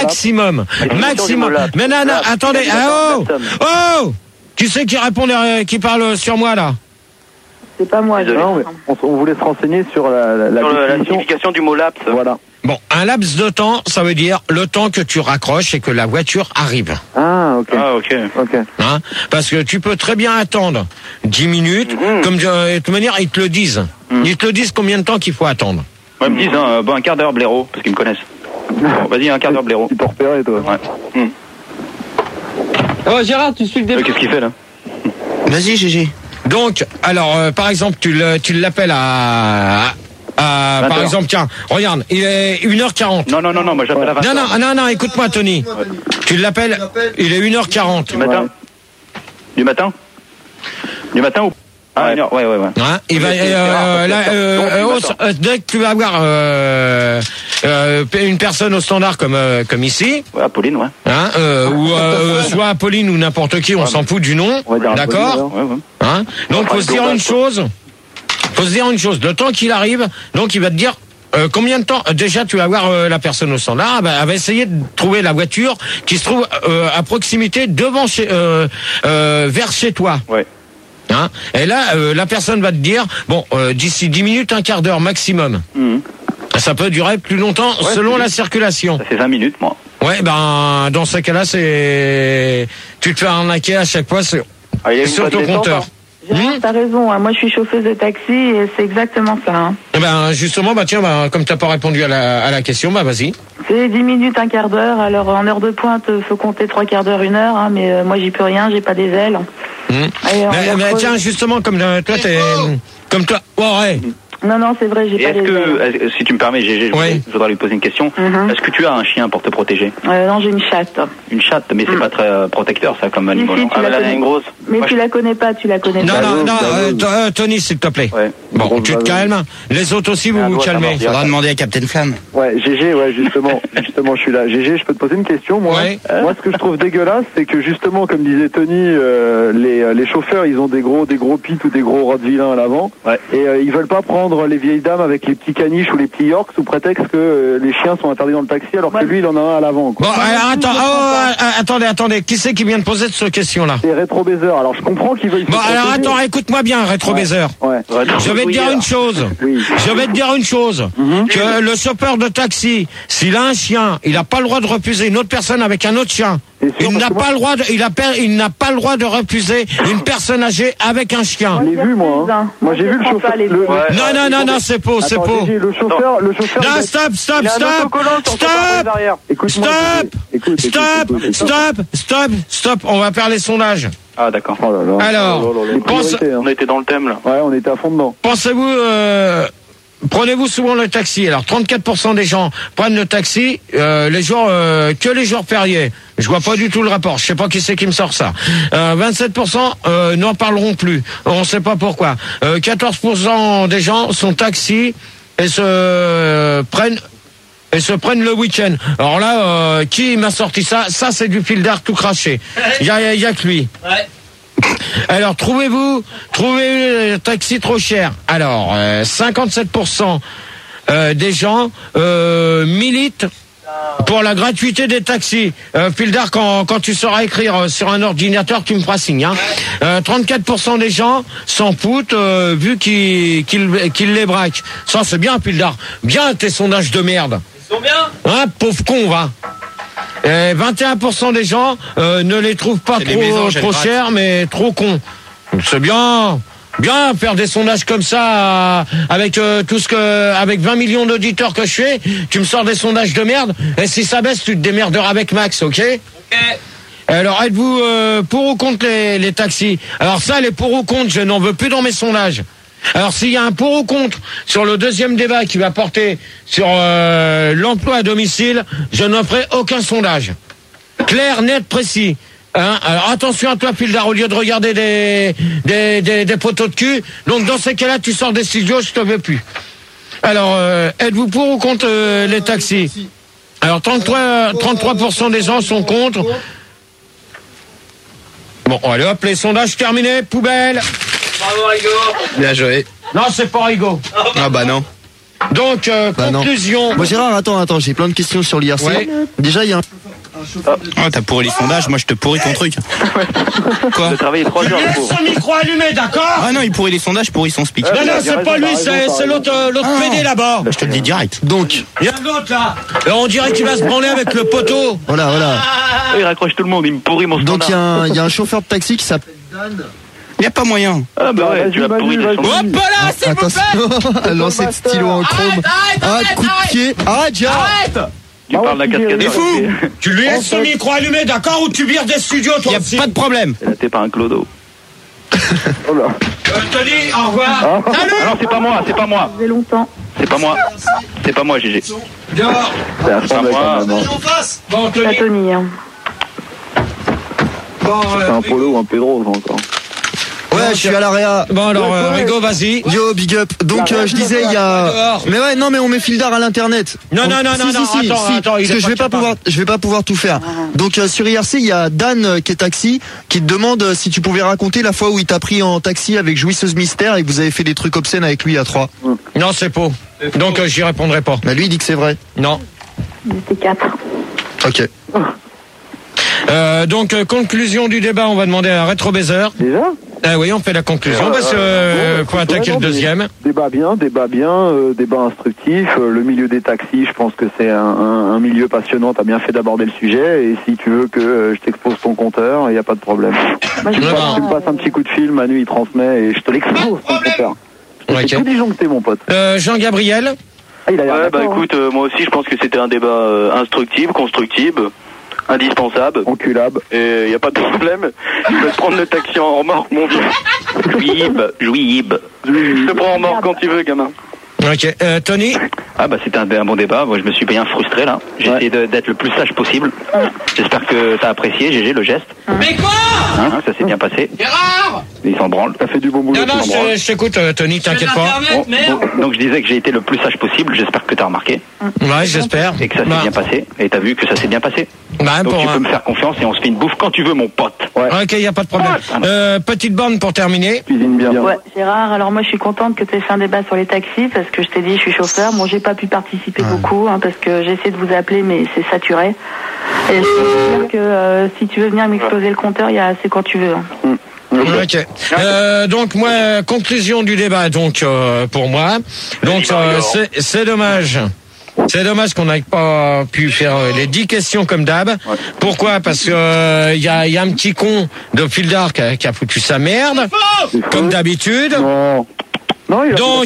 Mais non, attendez. Oh! Qui c'est qui répond, qui parle sur moi là? C'est pas moi. Non, mais on voulait se renseigner sur la signification du mot laps. Voilà. Bon, un laps de temps, ça veut dire le temps que tu raccroches et que la voiture arrive. Ah, ok. Hein? Parce que tu peux très bien attendre 10 minutes, comme de toute manière, ils te le disent. Ils te le disent combien de temps qu'il faut attendre. Ouais, ils me disent un quart d'heure blaireau, parce qu'ils me connaissent. Bon, vas-y, un quart d'heure blaireau. Tu peux repérer, toi. Ouais. Oh Gérard, tu suis le débat. Qu'est-ce qu'il fait là? Vas-y, GG. Donc, alors, par exemple, tu l'appelles par exemple, tiens, regarde, il est 1h40. Non, moi j'appelle à 20h. Non, écoute-moi, Tony. Tu l'appelles, il est 1h40. Du matin ou? Ah, ouais. Hein, il va, dès que tu vas avoir une personne au standard comme ici. Ouais, Apolline, ouais. Hein, ou soit Apolline ou n'importe qui, on s'en fout du nom. D'accord. Hein, donc faut se dire une chose. Le temps qu'il arrive, donc il va te dire combien de temps. Déjà, tu vas voir la personne au standard. Elle va essayer de trouver la voiture qui se trouve à proximité devant vers chez toi. Ouais. Hein, et là, la personne va te dire, d'ici 10 minutes, un quart d'heure maximum. Ça peut durer plus longtemps selon la circulation. Ça fait 20 minutes, moi. Ouais, dans ce cas-là, tu te fais arnaquer à chaque fois sur ton compteur. T'as raison, hein. Moi je suis chauffeuse de taxi et c'est exactement ça. Hein. Et justement, comme t'as pas répondu à la question, vas-y. C'est 10 minutes, un quart d'heure. Alors en heure de pointe, faut compter 3 quarts d'heure, 1 heure, hein, mais moi j'y peux rien, j'ai pas des ailes. Mais tiens, justement, comme toi, Non, c'est vrai, j'ai pas les ailes. Si tu me permets, GG, je voudrais lui poser une question. Est-ce que tu as un chien pour te protéger? Non, j'ai une chatte. Une chatte, mais c'est pas très protecteur, ça, comme animal. Si, elle a une grosse. Mais tu la connais pas, Non, Tony, s'il te plaît. Ouais. Bon, tu te calmes. Les autres aussi, vous vous calmez. Faudra demander à Captain Flamme. Ouais, GG, justement, je suis là. GG, je peux te poser une question, moi. Ouais. Moi, ce que je trouve dégueulasse, c'est que justement, comme disait Tony, les chauffeurs, ils ont des gros pits ou des gros rottweilers à l'avant. Ouais. Et ils veulent pas prendre les vieilles dames avec les petits caniches ou les petits yorks sous prétexte que les chiens sont interdits dans le taxi, alors que lui, il en a un à l'avant. Bon, alors, attendez. Qui c'est qui vient de poser cette question-là? C'est Rétro Baiser. Alors, je comprends qu'ils veulent... Bon, alors, attends, écoute-moi bien, Rétro Baiser. Ouais. Je vais te dire une chose. Que le chauffeur de taxi, s'il a un chien, il n'a pas le droit de refuser une autre personne avec un autre chien. Il n'a pas le droit de refuser une personne âgée avec un chien. Je l'ai vu, moi. Moi, j'ai vu le chauffeur. Non, c'est faux. Le chauffeur. Non, stop. On va faire les sondages. Ah, d'accord. Alors, on était dans le thème, là. Ouais, on était à fond dedans. Pensez-vous, prenez-vous souvent le taxi? Alors, 34% des gens prennent le taxi, que les jours fériés. Je vois pas du tout le rapport. Je sais pas qui c'est qui me sort ça. 27% n'en parleront plus. On sait pas pourquoi. 14% des gens sont taxis et se prennent le week-end. Alors là, qui m'a sorti ça? Ça, c'est du fil d'air tout craché. Il y a que lui. Ouais. Alors, trouvez le taxi trop cher. Alors, 57% des gens militent pour la gratuité des taxis. Fildar, quand tu sauras écrire sur un ordinateur, tu me feras signe. 34% des gens s'en foutent vu qu'ils les braquent. Ça, c'est bien, Fildar. Bien tes sondages de merde. Ils sont bien. Pauvre con, va. 21% des gens ne les trouvent pas trop chers, mais trop cons. C'est bien. Bien faire des sondages comme ça avec avec 20 millions d'auditeurs que je fais, tu me sors des sondages de merde et si ça baisse tu te démerderas avec Max, ok? Alors êtes-vous pour ou contre les taxis? Alors ça, les pour ou contre, je n'en veux plus dans mes sondages. Alors s'il y a un pour ou contre sur le deuxième débat qui va porter sur l'emploi à domicile, je n'en ferai aucun sondage. Clair, net, précis. Alors attention à toi, Fildar, au lieu de regarder des poteaux de cul. Donc dans ces cas-là, tu sors des studios, je te veux plus. Alors, êtes-vous pour ou contre les taxis? Alors 33% des gens sont contre. Bon, allez hop, les sondages terminés, poubelle. Bravo Rigo. Bien joué. Non, c'est pas Rigo. Ah bah non. Donc, conclusion. Non. Bon, Gérard, attends, j'ai plein de questions sur l'IRC. Ouais. Déjà, il y a t'as pourri les sondages, moi je te pourris ton truc. Quoi? J'ai travaillé 3 heures. Laisse son micro allumé, d'accord? Ah non, il pourrit les sondages, pourrit son speak. Non, c'est pas lui, c'est l'autre PD là-bas. Bah, je te le dis direct. Donc. Il y a l'autre là. On dirait qu'il va se branler avec le poteau. Voilà. Il raccroche tout le monde, il me pourrit mon standard. Donc il y a un chauffeur de taxi qui s'appelle Dan. Il n'y a pas moyen. Ah bah ouais, tu l'as pourri les sondages. Hop là, s'il vous plaît. Lancer de stylo en chrome. Coup de pied. Arrête. Tu parles d'un cascadeur. T'es fou. Tu lui laisses son micro allumé, d'accord? Ou tu vires des studios, toi aussi. Y a pas de problème. T'es pas un clodo. Tony, au revoir. Salut. Non, c'est pas moi. Ça fait longtemps. C'est pas moi, GG. Dehors. C'est pas moi. Bon, Tony. Tony. Bon, c'est un Polo ou un Pedro, encore. Ouais, je suis à l'AREA. Bon alors, Rigo, vas-y. Yo, big up. Donc je disais, il y a. Mais ouais, non, mais on met Fildar à l'internet. Non. Attends. Parce que je vais pas pouvoir tout faire. Donc sur IRC, il y a Dan qui est taxi, qui te demande si tu pouvais raconter la fois où il t'a pris en taxi avec Jouisseuse Mystère et que vous avez fait des trucs obscènes avec lui à 3. Non, c'est faux. Donc j'y répondrai pas. Mais lui, il dit que c'est vrai. Non. C'est 4. Ok. Donc conclusion du débat, on va demander à Rétro Baiser. Déjà? Oui, on fait la conclusion parce que faut attaquer le deuxième. Débat bien, débat instructif. Le milieu des taxis, je pense que c'est un milieu passionnant. T'as bien fait d'aborder le sujet et si tu veux que je t'expose ton compteur, il n'y a pas de problème. Tu me passes un petit coup de fil, Manu il transmet et je te l'expose ton compteur. C'est tout disjoncté, mon pote. Jean-Gabriel. Écoute, moi aussi je pense que c'était un débat instructif, constructif, indispensable, enculable, et y a pas de problème. Je peux te prendre le taxi en remorque, mon vieux. Jouib. Je te prends en remorque quand tu veux, gamin. Ok, Tony? Ah bah c'était un bon débat, moi je me suis bien frustré là. J'ai essayé d'être le plus sage possible. J'espère que t'as apprécié, GG, le geste. Mais quoi? Ça s'est bien passé. Gérard! Il s'en branle. T'as fait du bon boulot. Non, je t'écoute, Tony, t'inquiète pas. Donc je disais que j'ai été le plus sage possible, j'espère que t'as remarqué. Ouais, j'espère. Et que ça s'est bien passé. Et t'as vu que ça s'est bien passé. Donc tu peux me faire confiance et on se fait une bouffe quand tu veux, mon pote. Ok, y a pas de problème. Petite borne pour terminer. Cuisine bien. Ouais, Gérard, alors moi je suis contente que tu aies fait un débat sur les taxis parce que je t'ai dit je suis chauffeur. Bon, j'ai pas pu participer beaucoup parce que j'ai essayé de vous appeler mais c'est saturé. Et je peux dire que si tu veux venir m'exploser le compteur, c'est quand tu veux. Ok. Donc moi, conclusion du débat. Donc pour moi, donc c'est dommage. C'est dommage qu'on n'ait pas pu faire les 10 questions comme d'hab. Pourquoi? Parce que y a un petit con de Fildar qui a foutu sa merde, comme d'habitude. Non,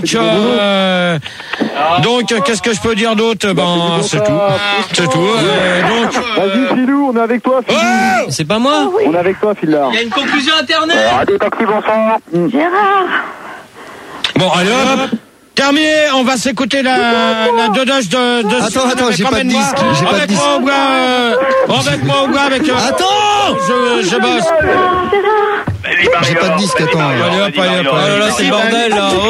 donc qu'est-ce que je peux dire d'autre? Ben c'est tout. C'est tout. Donc vas-y Philou, on est avec toi Philou. C'est pas moi. On est avec toi Fildar. Il y a une conclusion internet. Radio Taxi, bonsoir. Gérard. Bon, allez hop. Terminé, on va s'écouter la dodoche de Attends, j'ai pas de disque. Remettez-moi au gars avec... Attends! Je bosse. J'ai pas de disque, attends. Allez hop, oh là là, c'est le bordel, là. Oh